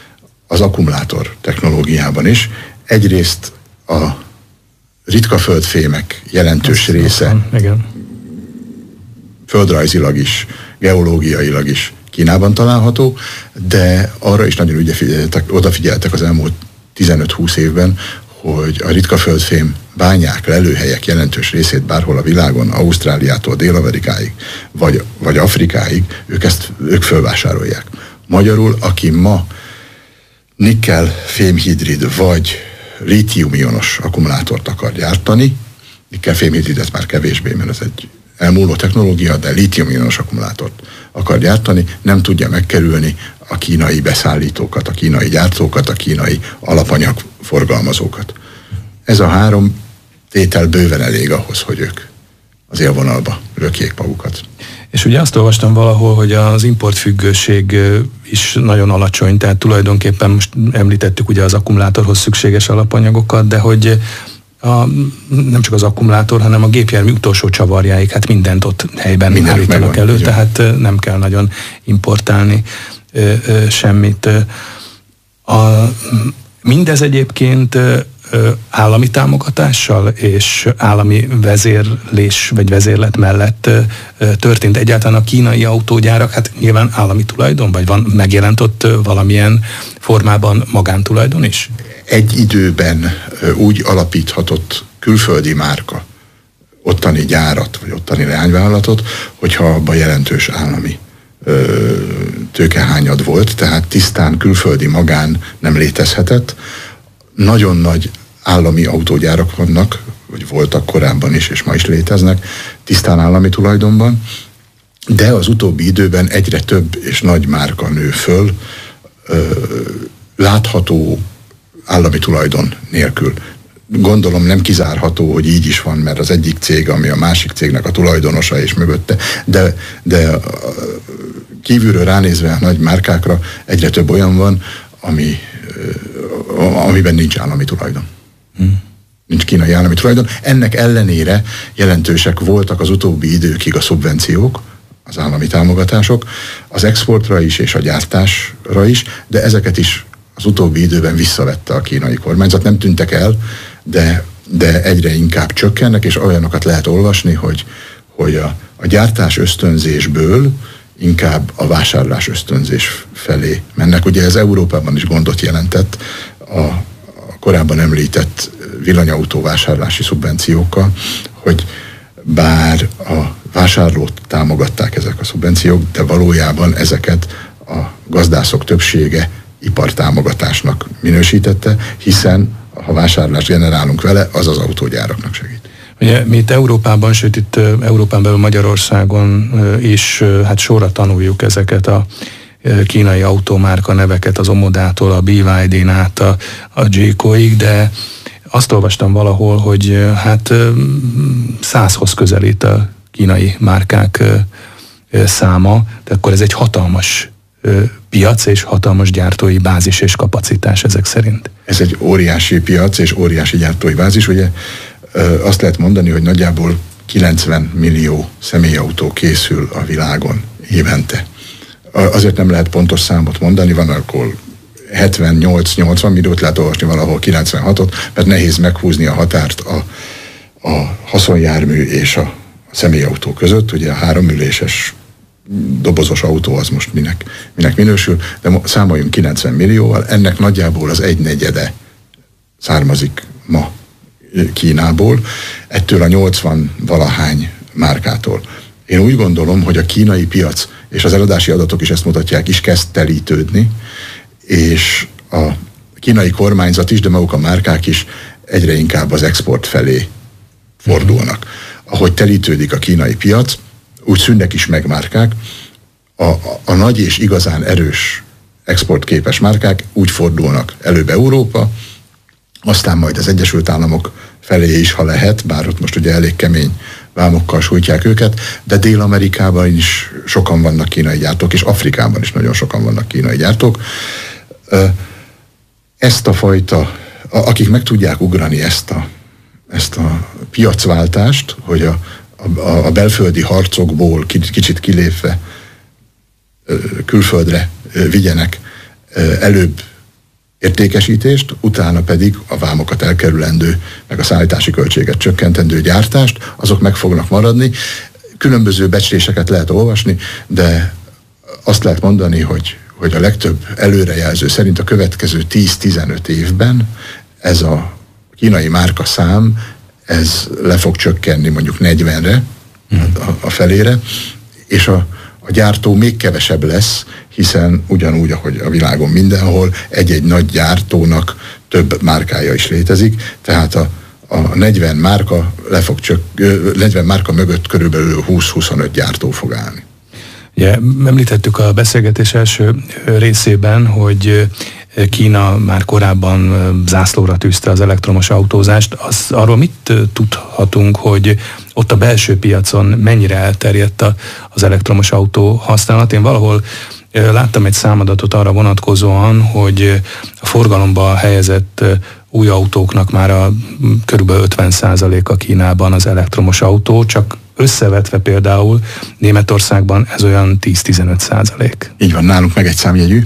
Speaker 3: az akkumulátor technológiában is. Egyrészt a ritka földfémek jelentős Azt része
Speaker 2: igen.
Speaker 3: földrajzilag is, geológiailag is Kínában található, de arra is nagyon odafigyeltek az elmúlt tizenöt-húsz évben, hogy a ritka földfém bányák, lelőhelyek jelentős részét bárhol a világon, Ausztráliától Dél-Amerikáig, vagy, vagy Afrikáig, ők ezt ők fölvásárolják. Magyarul, aki ma nikkel fémhidrid vagy lítium-ionos akkumulátort akar gyártani, nikkel fémhidridet már kevésbé, mert ez egy elmúló technológia, de lítium-ionos akkumulátort akar gyártani, nem tudja megkerülni a kínai beszállítókat, a kínai gyártókat, a kínai alapanyag forgalmazókat. Ez a három tétel bőven elég ahhoz, hogy ők az élvonalba lökjék magukat.
Speaker 2: És ugye azt olvastam valahol, hogy az importfüggőség is nagyon alacsony, tehát tulajdonképpen most említettük ugye az akkumulátorhoz szükséges alapanyagokat, de hogy a, nem csak az akkumulátor, hanem a gépjármű utolsó csavarjáig, hát mindent ott helyben Minden állítanak elő, így tehát nem kell nagyon importálni ö, ö, semmit. A, mindez egyébként állami támogatással és állami vezérlés vagy vezérlet mellett történt egyáltalán a kínai autógyárak, hát nyilván állami tulajdon, vagy van megjelent ott valamilyen formában magántulajdon is?
Speaker 3: Egy időben úgy alapíthatott külföldi márka ottani gyárat, vagy ottani leányvállalatot, hogyha abban jelentős állami tőkehányad volt, tehát tisztán külföldi magán nem létezhetett. Nagyon nagy állami autógyárak vannak, vagy voltak korábban is, és ma is léteznek, tisztán állami tulajdonban, de az utóbbi időben egyre több és nagy márka nő föl, látható állami tulajdon nélkül. Gondolom nem kizárható, hogy így is van, mert az egyik cég, ami a másik cégnek a tulajdonosa és mögötte, de, de kívülről ránézve a nagy márkákra egyre több olyan van, ami, amiben nincs állami tulajdon. Hmm. Nincs kínai állami tulajdon. Ennek ellenére jelentősek voltak az utóbbi időkig a szubvenciók, az állami támogatások, az exportra is és a gyártásra is, de ezeket is az utóbbi időben visszavette a kínai kormányzat. Nem tűntek el, de, de egyre inkább csökkennek, és olyanokat lehet olvasni, hogy, hogy a, a gyártás ösztönzésből inkább a vásárlás ösztönzés felé mennek. Ugye ez Európában is gondot jelentett a, a korábban említett villanyautó vásárlási szubvenciókkal, hogy bár a vásárlót támogatták ezek a szubvenciók, de valójában ezeket a gazdászok többsége ipartámogatásnak minősítette, hiszen ha vásárlást generálunk vele, az az autógyáraknak segít.
Speaker 2: Ugye mi itt Európában, sőt itt Európán belül Magyarországon is hát sorra tanuljuk ezeket a kínai automárka neveket, az Omodától a bé vé dén át a, a Jayco-ig, de azt olvastam valahol, hogy hát százhoz közelít a kínai márkák száma, de akkor ez egy hatalmas piac és hatalmas gyártói bázis és kapacitás ezek szerint.
Speaker 3: Ez egy óriási piac és óriási gyártói bázis, ugye azt lehet mondani, hogy nagyjából kilencven millió személyautó készül a világon évente. Azért nem lehet pontos számot mondani, van akkor hetvennyolc-nyolcvan milliót lehet olvasni, valahol kilencvenhatot, mert nehéz meghúzni a határt a, a haszonjármű és a személyautó között. Ugye a háromüléses dobozos autó az most minek, minek minősül, de számoljunk kilencven millióval, ennek nagyjából az egynegyede származik ma Kínából, ettől a nyolcvan valahány márkától. Én úgy gondolom, hogy a kínai piac, és az eladási adatok is ezt mutatják, is kezd telítődni, és a kínai kormányzat is, de maguk a márkák is egyre inkább az export felé fordulnak. Ahogy telítődik a kínai piac, úgy szűnnek is meg márkák, a, a, a nagy és igazán erős exportképes márkák úgy fordulnak előbb Európa, aztán majd az Egyesült Államok felé is, ha lehet, bár ott most ugye elég kemény vámokkal sújtják őket, de Dél-Amerikában is sokan vannak kínai gyártók, és Afrikában is nagyon sokan vannak kínai gyártók. Ezt a fajta, akik meg tudják ugrani ezt a, ezt a piacváltást, hogy a, a, a belföldi harcokból kicsit kilépve külföldre vigyenek előbb értékesítést, utána pedig a vámokat elkerülendő, meg a szállítási költséget csökkentendő gyártást, azok meg fognak maradni. Különböző becsléseket lehet olvasni, de azt lehet mondani, hogy, hogy a legtöbb előrejelző szerint a következő tíz-tizenöt évben ez a kínai márkaszám, ez le fog csökkenni mondjuk negyvenre, mm. a, a felére, és a, a gyártó még kevesebb lesz, hiszen ugyanúgy, ahogy a világon mindenhol, egy-egy nagy gyártónak több márkája is létezik, tehát a, a negyven márka le fog csök, negyven márka mögött körülbelül húsz-huszonöt gyártó fog állni.
Speaker 2: Ugye, említettük a beszélgetés első részében, hogy Kína már korábban zászlóra tűzte az elektromos autózást. Az, arról mit tudhatunk, hogy ott a belső piacon mennyire elterjedt az elektromos autó használat? Én valahol láttam egy számadatot arra vonatkozóan, hogy a forgalomba helyezett új autóknak már a körülbelül ötven százaléka Kínában az elektromos autó, csak összevetve például Németországban ez olyan tíz-tizenöt százalék.
Speaker 3: Így van, nálunk meg egy számjegyű,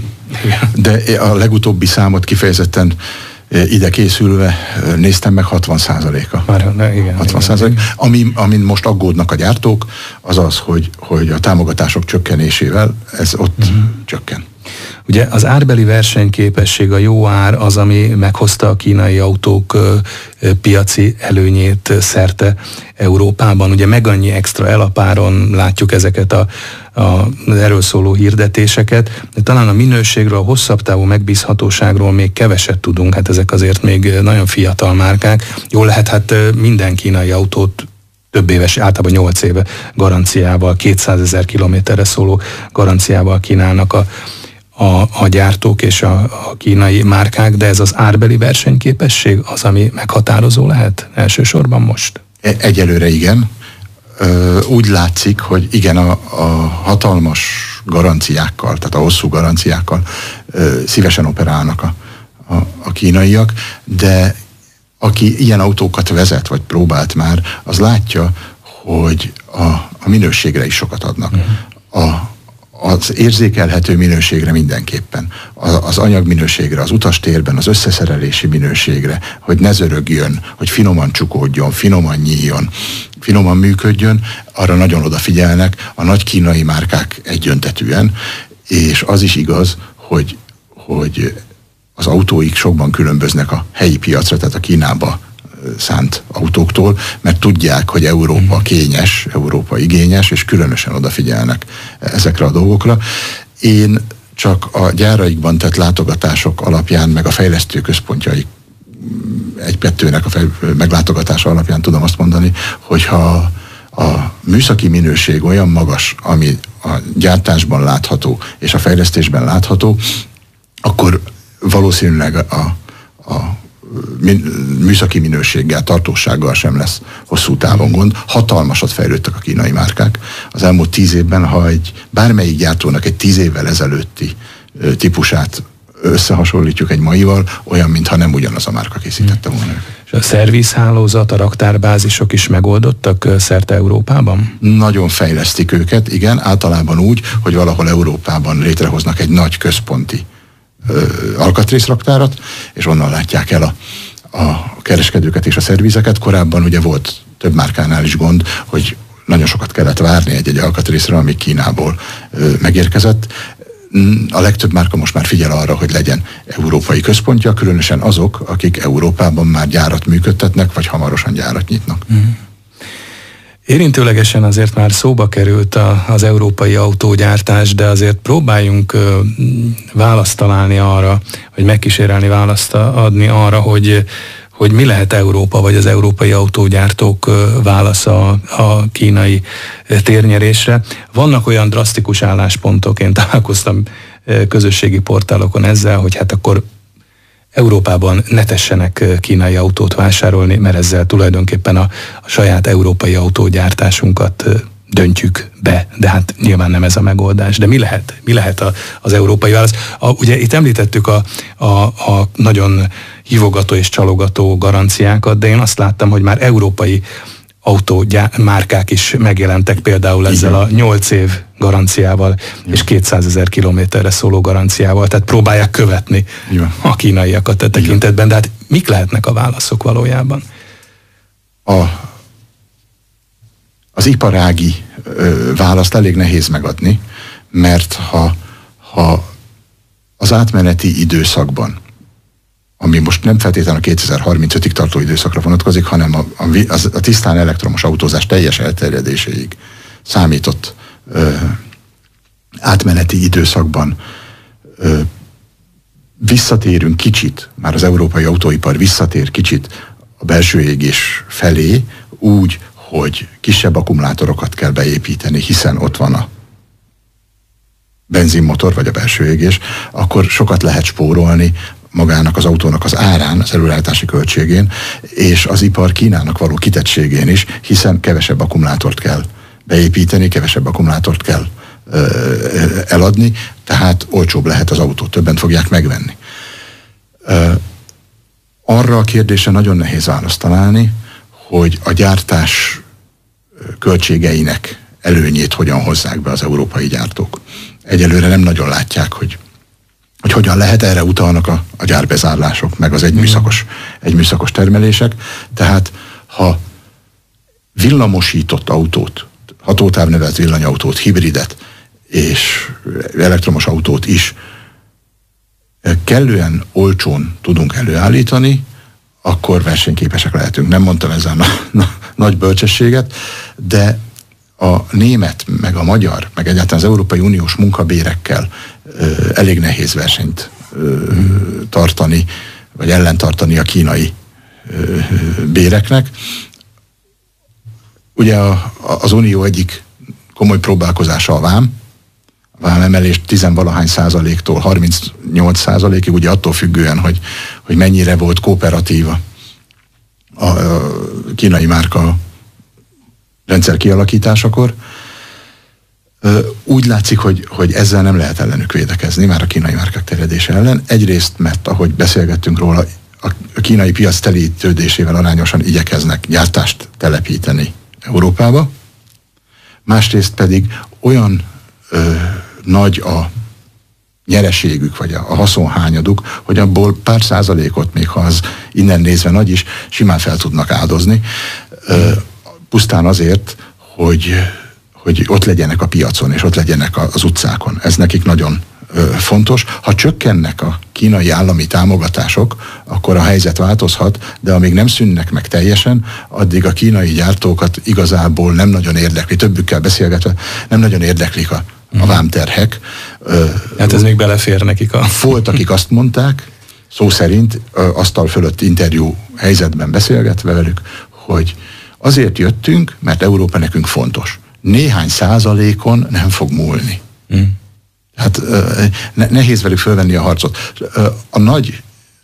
Speaker 3: de a legutóbbi számot kifejezetten ide készülve néztem meg, hatvan százaléka.
Speaker 2: Már, ne, igen,
Speaker 3: hatvan százalék. Ami, amin most aggódnak a gyártók, az az, hogy, hogy a támogatások csökkenésével ez ott uh-huh. csökken.
Speaker 2: Ugye az árbeli versenyképesség, a jó ár az, ami meghozta a kínai autók ö, ö, piaci előnyét szerte Európában. Ugye meg annyi extra elapáron látjuk ezeket a, a, az erről szóló hirdetéseket, de talán a minőségről, a hosszabb távú megbízhatóságról még keveset tudunk, hát ezek azért még nagyon fiatal márkák. Jól lehet, hát minden kínai autót több éves, általában nyolc éve garanciával, kétszázezer kilométerre szóló garanciával kínálnak a A, a gyártók és a, a kínai márkák, de ez az árbeli versenyképesség az, ami meghatározó lehet elsősorban most?
Speaker 3: Egyelőre igen. Úgy látszik, hogy igen, a, a hatalmas garanciákkal, tehát a hosszú garanciákkal szívesen operálnak a, a, a kínaiak, de aki ilyen autókat vezet, vagy próbált már, az látja, hogy a, a minőségre is sokat adnak. Uh-huh. A az érzékelhető minőségre mindenképpen, az anyagminőségre, az utastérben, az összeszerelési minőségre, hogy ne zörögjön, hogy finoman csukódjon, finoman nyíljon, finoman működjön, arra nagyon odafigyelnek a nagy kínai márkák egyöntetűen, és az is igaz, hogy, hogy az autóik sokban különböznek a helyi piacra, tehát a Kínába szánt autóktól, mert tudják, hogy Európa kényes, Európa igényes, és különösen odafigyelnek ezekre a dolgokra. Én csak a gyáraikban tett látogatások alapján, meg a fejlesztő központjaik egy-kettőnek a fej, meglátogatása alapján tudom azt mondani, hogyha a műszaki minőség olyan magas, ami a gyártásban látható, és a fejlesztésben látható, akkor valószínűleg a, a műszaki minőséggel, tartósággal sem lesz hosszú távon gond. Hatalmasat fejlődtek a kínai márkák. Az elmúlt tíz évben, ha egy bármelyik gyártónak egy tíz évvel ezelőtti típusát összehasonlítjuk egy maival, olyan, mintha nem ugyanaz a márka készítette volna.
Speaker 2: És a szervizhálózat, a raktárbázisok is megoldottak szerte Európában?
Speaker 3: Nagyon fejlesztik őket, igen, általában úgy, hogy valahol Európában létrehoznak egy nagy központi alkatrészraktárat, és onnan látják el a, a kereskedőket és a szervizeket. Korábban ugye volt több márkánál is gond, hogy nagyon sokat kellett várni egy-egy alkatrészre, ami Kínából ö, megérkezett. A legtöbb márka most már figyel arra, hogy legyen európai központja, különösen azok, akik Európában már gyárat működtetnek, vagy hamarosan gyárat nyitnak. Mm.
Speaker 2: Érintőlegesen azért már szóba került a, az európai autógyártás, de azért próbáljunk ö, választ találni arra, vagy megkísérelni választ adni arra, hogy, hogy mi lehet Európa, vagy az európai autógyártók ö, válasza a kínai térnyerésre. Vannak olyan drasztikus álláspontok, én találkoztam ö, közösségi portálokon ezzel, hogy hát akkor Európában ne tessenek kínai autót vásárolni, mert ezzel tulajdonképpen a, a saját európai autógyártásunkat döntjük be, de hát nyilván nem ez a megoldás. De mi lehet? Mi lehet a, az európai válasz? A, ugye itt említettük a, a, a nagyon hívogató és csalogató garanciákat, de én azt láttam, hogy már európai autómárkák is megjelentek például ezzel a nyolc év garanciával, jó, és kétszázezer kilométerre szóló garanciával, tehát próbálják követni, jó, a kínaiakat a tekintetben, de hát mik lehetnek a válaszok valójában?
Speaker 3: A, az iparági ö, választ elég nehéz megadni, mert ha, ha az átmeneti időszakban, ami most nem feltétlenül a kétezer-harmincötig tartó időszakra vonatkozik, hanem a, a, a tisztán elektromos autózás teljes elterjedéséig számított ö, átmeneti időszakban ö, visszatérünk kicsit, már az európai autóipar visszatér kicsit a belső égés felé, úgy, hogy kisebb akkumulátorokat kell beépíteni, hiszen ott van a benzinmotor, vagy a belső égés, akkor sokat lehet spórolni magának az autónak az árán, az előállítási költségén, és az ipar Kínának való kitettségén is, hiszen kevesebb akkumulátort kell beépíteni, kevesebb akkumulátort kell ö, eladni, tehát olcsóbb lehet az autó, többen fogják megvenni. Ö, arra a kérdésre nagyon nehéz választ találni, hogy a gyártás költségeinek előnyét hogyan hozzák be az európai gyártók. Egyelőre nem nagyon látják, hogy, hogy hogyan lehet, erre utalnak a, a gyárbezárlások, meg az egyműszakos, egyműszakos termelések. Tehát ha villamosított autót, hatótávnevelt villanyautót, hibridet és elektromos autót is kellően olcsón tudunk előállítani, akkor versenyképesek lehetünk. Nem mondtam ezzel na, na, nagy bölcsességet, de a német, meg a magyar, meg egyáltalán az Európai Uniós munkabérekkel ö, elég nehéz versenyt ö, tartani, vagy ellentartani a kínai ö, béreknek. Ugye a, az Unió egyik komoly próbálkozása a vám, a vámemelés tizenvalahány százaléktól harmincnyolc százalékig, ugye attól függően, hogy, hogy mennyire volt kooperatíva a, a kínai márka rendszer kialakításakor. Úgy látszik, hogy, hogy ezzel nem lehet ellenük védekezni, már a kínai márkák terjedése ellen. Egyrészt, mert ahogy beszélgettünk róla, a kínai piac telítődésével arányosan igyekeznek gyártást telepíteni Európába. Másrészt pedig olyan ö, nagy a nyereségük, vagy a, a haszonhányaduk, hogy abból pár százalékot, még ha az innen nézve nagy is, simán fel tudnak áldozni. Ö, pusztán azért, hogy, hogy ott legyenek a piacon, és ott legyenek az utcákon. Ez nekik nagyon ö, fontos. Ha csökkennek a kínai állami támogatások, akkor a helyzet változhat, de amíg nem szűnnek meg teljesen, addig a kínai gyártókat igazából nem nagyon érdekli, többükkel beszélgetve, nem nagyon érdeklik a, a vámterhek. Ö,
Speaker 2: hát ez még belefér nekik a...
Speaker 3: Volt, akik azt mondták, szó szerint, ö, asztal fölött interjú helyzetben beszélgetve velük, hogy azért jöttünk, mert Európa nekünk fontos. Néhány százalékon nem fog múlni. Mm. Hát ne, nehéz velük fölvenni a harcot. A nagy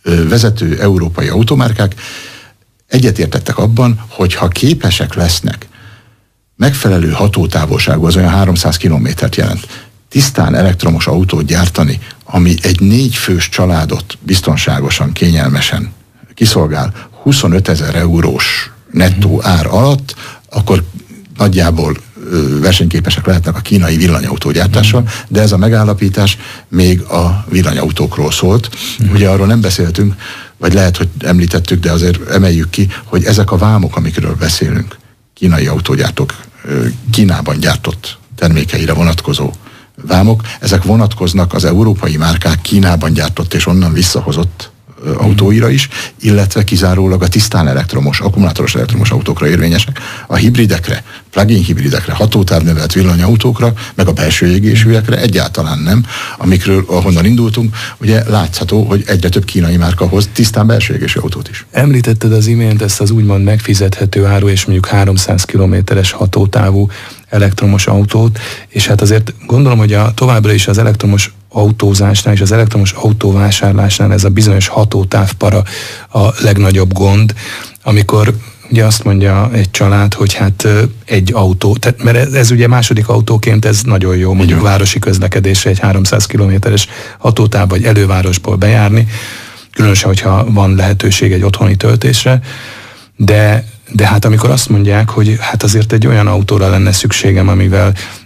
Speaker 3: vezető európai automárkák egyetértettek abban, hogy ha képesek lesznek megfelelő hatótávolságú, az olyan háromszáz kilométert jelent, tisztán elektromos autót gyártani, ami egy négyfős családot biztonságosan, kényelmesen kiszolgál huszonötezer eurós nettó ár alatt, akkor nagyjából versenyképesek lehetnek a kínai villanyautógyártással, de ez a megállapítás még a villanyautókról szólt. Ugye arról nem beszéltünk, vagy lehet, hogy említettük, de azért emeljük ki, hogy ezek a vámok, amikről beszélünk, kínai autógyártók Kínában gyártott termékeire vonatkozó vámok, ezek vonatkoznak az európai márkák Kínában gyártott és onnan visszahozott autóira is, illetve kizárólag a tisztán elektromos, akkumulátoros elektromos autókra érvényesek, a hibridekre, plug-in hibridekre, hatótávnövelt villanyautókra, meg a belső égésűekre egyáltalán nem, amikről, ahonnan indultunk, ugye látható, hogy egyre több kínai márka hoz tisztán belső égésű autót is.
Speaker 2: Említetted az imént ezt az úgymond megfizethető áru és mondjuk háromszáz kilométeres hatótávú elektromos autót, és hát azért gondolom, hogy a, továbbra is az elektromos autózásnál és az elektromos autóvásárlásnál ez a bizonyos hatótávpara a legnagyobb gond, amikor ugye azt mondja egy család, hogy hát egy autó, tehát, mert ez, ez ugye második autóként ez nagyon jó, mondjuk jó. Városi közlekedésre egy háromszáz kilométeres hatótáv vagy elővárosból bejárni, különösen, hogyha van lehetőség egy otthoni töltésre, de De hát amikor azt mondják, hogy hát azért egy olyan autóra lenne szükségem, amivel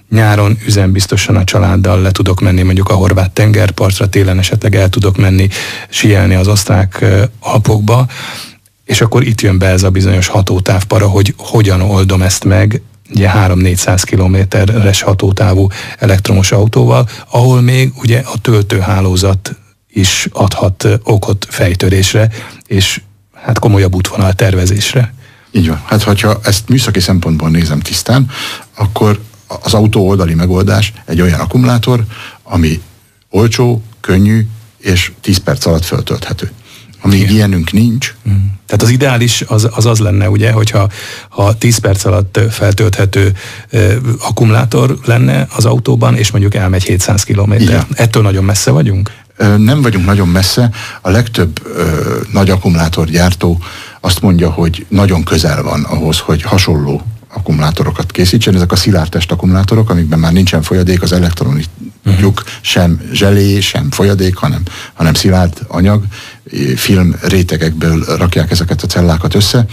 Speaker 2: nyáron üzembiztosan a családdal le tudok menni mondjuk a horvát tengerpartra, télen esetleg el tudok menni síelni az osztrák Alpokba, és akkor itt jön be ez a bizonyos hatótávpara, hogy hogyan oldom ezt meg, ugye három-négyszáz kilométeres hatótávú elektromos autóval, ahol még ugye a töltőhálózat is adhat okot fejtörésre, és hát komolyabb útvonal tervezésre.
Speaker 3: Így van. Hát, hogyha ezt műszaki szempontból nézem tisztán, akkor az autó oldali megoldás egy olyan akkumulátor, ami olcsó, könnyű, és tíz perc alatt föltölthető. Amíg igen. ilyenünk nincs.
Speaker 2: Mm. Tehát az ideális az, az az lenne, ugye, hogyha ha tíz perc alatt feltölthető uh, akkumulátor lenne az autóban, és mondjuk elmegy hétszáz kilométer. Ettől nagyon messze vagyunk?
Speaker 3: Uh, nem vagyunk nagyon messze. A legtöbb uh, nagy akkumulátorgyártó azt mondja, hogy nagyon közel van ahhoz, hogy hasonló akkumulátorokat készítsen. Ezek a szilárdtest akkumulátorok, amikben már nincsen folyadék, az elektronjuk uh-huh. sem zselé, sem folyadék, hanem, hanem szilárd anyag, film rétegekből rakják ezeket a cellákat össze,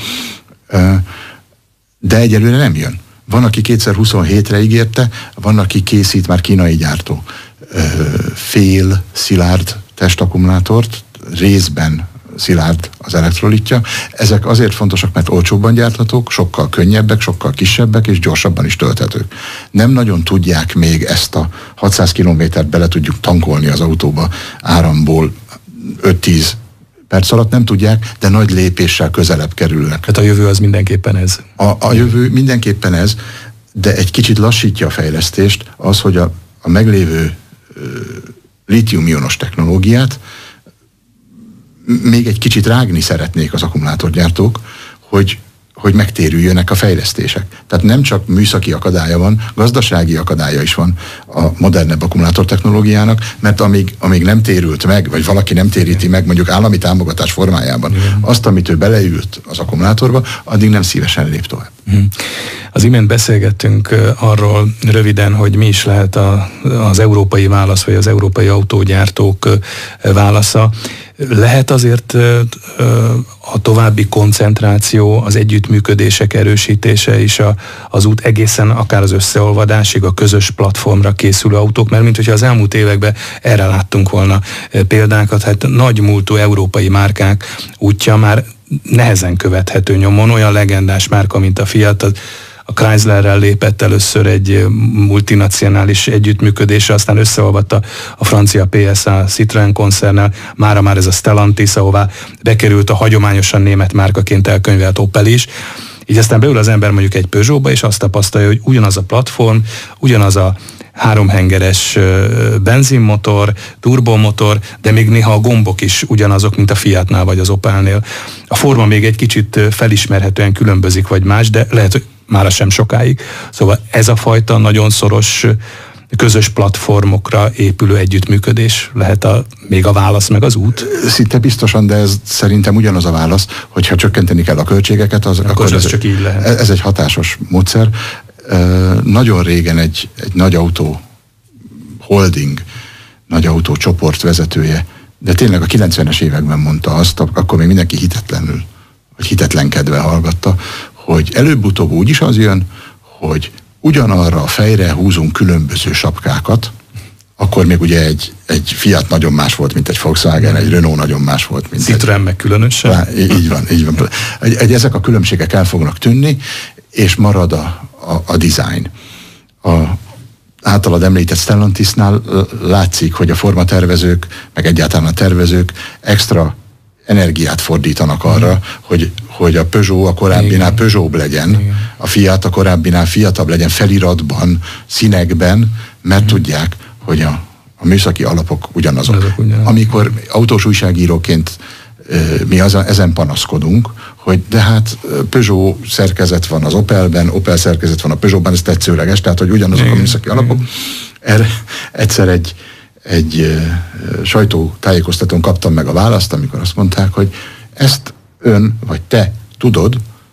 Speaker 3: de egyelőre nem jön. Van, aki kétezer-huszonhétre ígérte, van, aki készít már kínai gyártó fél szilárd testakkumulátort, részben szilárd az elektrolitja. Ezek azért fontosak, mert olcsóbban gyárthatók, sokkal könnyebbek, sokkal kisebbek, és gyorsabban is tölthetők. Nem nagyon tudják még ezt a hatszáz kilométert bele tudjuk tankolni az autóba áramból öt-tíz perc alatt, nem tudják, de nagy lépéssel közelebb kerülnek.
Speaker 2: Tehát a jövő az mindenképpen ez.
Speaker 3: A, a jövő mindenképpen ez, de egy kicsit lassítja a fejlesztést az, hogy a, a meglévő lítium-ionos technológiát még egy kicsit rágni szeretnék az akkumulátorgyártók, hogy, hogy megtérüljönek a fejlesztések. Tehát nem csak műszaki akadálya van, gazdasági akadálya is van a modernebb akkumulátor technológiának, mert amíg, amíg nem térült meg, vagy valaki nem téríti meg mondjuk állami támogatás formájában igen. azt, amit ő beleült az akkumulátorba, addig nem szívesen lép tovább.
Speaker 2: Az imént beszélgettünk arról röviden, hogy mi is lehet a, az európai válasz, vagy az európai autógyártók válasza. Lehet azért a további koncentráció, az együttműködések erősítése is a, az út egészen akár az összeolvadásig, a közös platformra készülő autók, mert mint hogyha az elmúlt években erre láttunk volna példákat, hát nagy múltú európai márkák útja már nehezen követhető nyomon, olyan legendás márka, mint a Fiat, a Chryslerrel lépett először egy multinacionális együttműködésre, aztán összeolvadt a francia pé es á Citroën koncernnel, mára már ez a Stellantis, ahová bekerült a hagyományosan német márkaként elkönyvelt Opel is. Így aztán beül az ember mondjuk egy Peugeotba, és azt tapasztalja, hogy ugyanaz a platform, ugyanaz a háromhengeres benzinmotor, turbomotor, de még néha a gombok is ugyanazok, mint a Fiatnál vagy az Opelnél. A forma még egy kicsit felismerhetően különbözik, vagy más, de lehet, hogy mára sem sokáig. Szóval ez a fajta nagyon szoros közös platformokra épülő együttműködés lehet a, még a válasz, meg az út?
Speaker 3: Szinte biztosan, de ez szerintem ugyanaz a válasz, hogyha csökkenteni kell a költségeket, az, akkor, akkor ez, csak így lehet. Ez egy hatásos módszer. Nagyon régen egy, egy nagy autó holding, nagy autó csoport vezetője, de tényleg a kilencvenes években mondta azt, akkor még mindenki hitetlenül, vagy hitetlenkedve hallgatta, hogy előbb-utóbb úgy is az jön, hogy ugyanarra a fejre húzunk különböző sapkákat, akkor még ugye egy, egy Fiat nagyon más volt, mint egy Volkswagen, egy Renault nagyon más volt, mint
Speaker 2: Citroën egy... meg különösen.
Speaker 3: Lá, így van, így van. Egy, egy, ezek a különbségek el fognak tűnni, és marad a, a, a design. A általad említett Stellantisnál látszik, hogy a formatervezők, meg egyáltalán a tervezők extra energiát fordítanak arra, mm. hogy, hogy a Peugeot a korábbinál igen. Peugeot legyen, igen. a Fiat a korábbinál fiatabb legyen feliratban, színekben, mert mm. tudják, hogy a, a műszaki alapok ugyanazok. ugyanazok. Amikor autós újságíróként mi az, ezen panaszkodunk, hogy de hát Peugeot szerkezet van az Opelben, Opel szerkezet van a Peugeotban, ez tetszőleges, tehát hogy ugyanazok igen. a műszaki alapok. Erre egyszer egy egy uh, sajtótájékoztatón kaptam meg a választ, amikor azt mondták, hogy ezt ön vagy te tudod,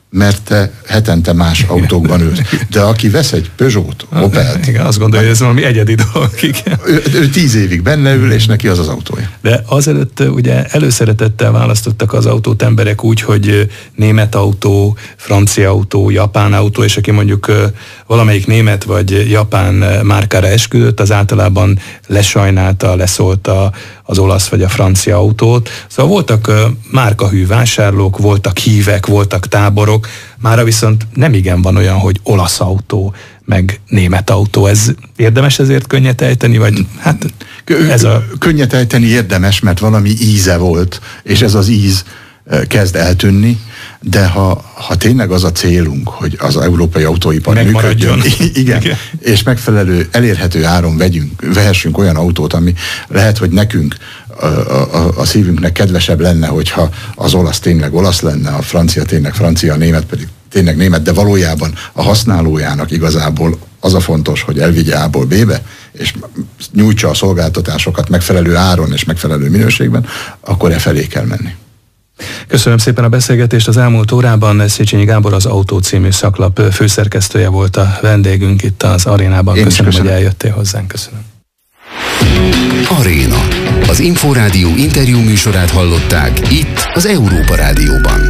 Speaker 3: mert te hetente más autókban ülsz. De aki vesz egy Peugeot, Opelt...
Speaker 2: Igen, azt gondolja, hogy ez valami egyedi dolog.
Speaker 3: Ő, ő tíz évig benne ül, és neki az az autója.
Speaker 2: De azelőtt ugye előszeretettel választottak az autót emberek úgy, hogy német autó, francia autó, japán autó, és aki mondjuk valamelyik német vagy japán márkára esküdött, az általában lesajnálta, leszólta az olasz vagy a francia autót. Szóval voltak márkahű vásárlók, voltak hívek, voltak táborok, mára viszont nem igen van olyan, hogy olasz autó, meg német autó. Ez érdemes ezért könnyet ejteni, vagy hát ez a...
Speaker 3: Könnyet ejteni érdemes, mert valami íze volt, és ez az íz kezd eltűnni, de ha, ha tényleg az a célunk, hogy az európai autóipar működjön, igen, igen, és megfelelő, elérhető áron vegyünk, vehessünk olyan autót, ami lehet, hogy nekünk a, a, a szívünknek kedvesebb lenne, hogyha az olasz tényleg olasz lenne, a francia tényleg francia, a német pedig tényleg német, de valójában a használójának igazából az a fontos, hogy elvigye A-ból B-be, és nyújtsa a szolgáltatásokat megfelelő áron és megfelelő minőségben, akkor e felé kell menni.
Speaker 2: Köszönöm szépen a beszélgetést. Az elmúlt órában Széchenyi Gábor, az Autó című szaklap főszerkesztője volt a vendégünk itt az Arénában. Köszönöm, köszönöm, hogy eljöttél hozzánk. Köszönöm.
Speaker 1: Aréna. Az Inforádió interjú műsorát hallották itt az Európa Rádióban.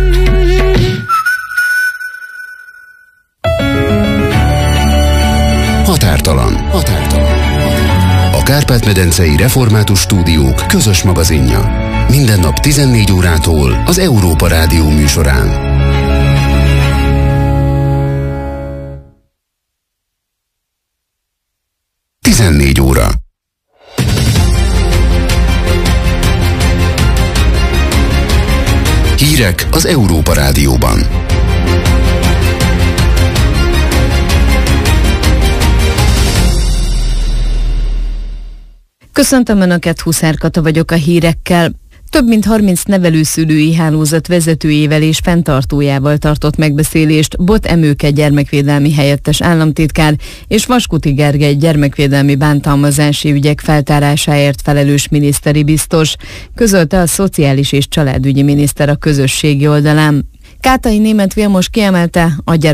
Speaker 1: Határtalan. Határtalan. A Kárpát-medencei Református Stúdiók közös magazinja. Minden nap tizennégy órától az Európa Rádió műsorán. tizennégy óra. Hírek az Európa Rádióban.
Speaker 4: Köszöntöm Önöket, Huszár Kata vagyok a hírekkel. Több mint harminc nevelőszülői hálózat vezetőjével és fenntartójával tartott megbeszélést Bot Emőke gyermekvédelmi helyettes államtitkár és Vaskuti Gergely gyermekvédelmi bántalmazási ügyek feltárásáért felelős miniszteri biztos, közölte a Szociális és Családügyi miniszter a közösségi oldalán. Kátai Németh Vilmos kiemelte, a gyermek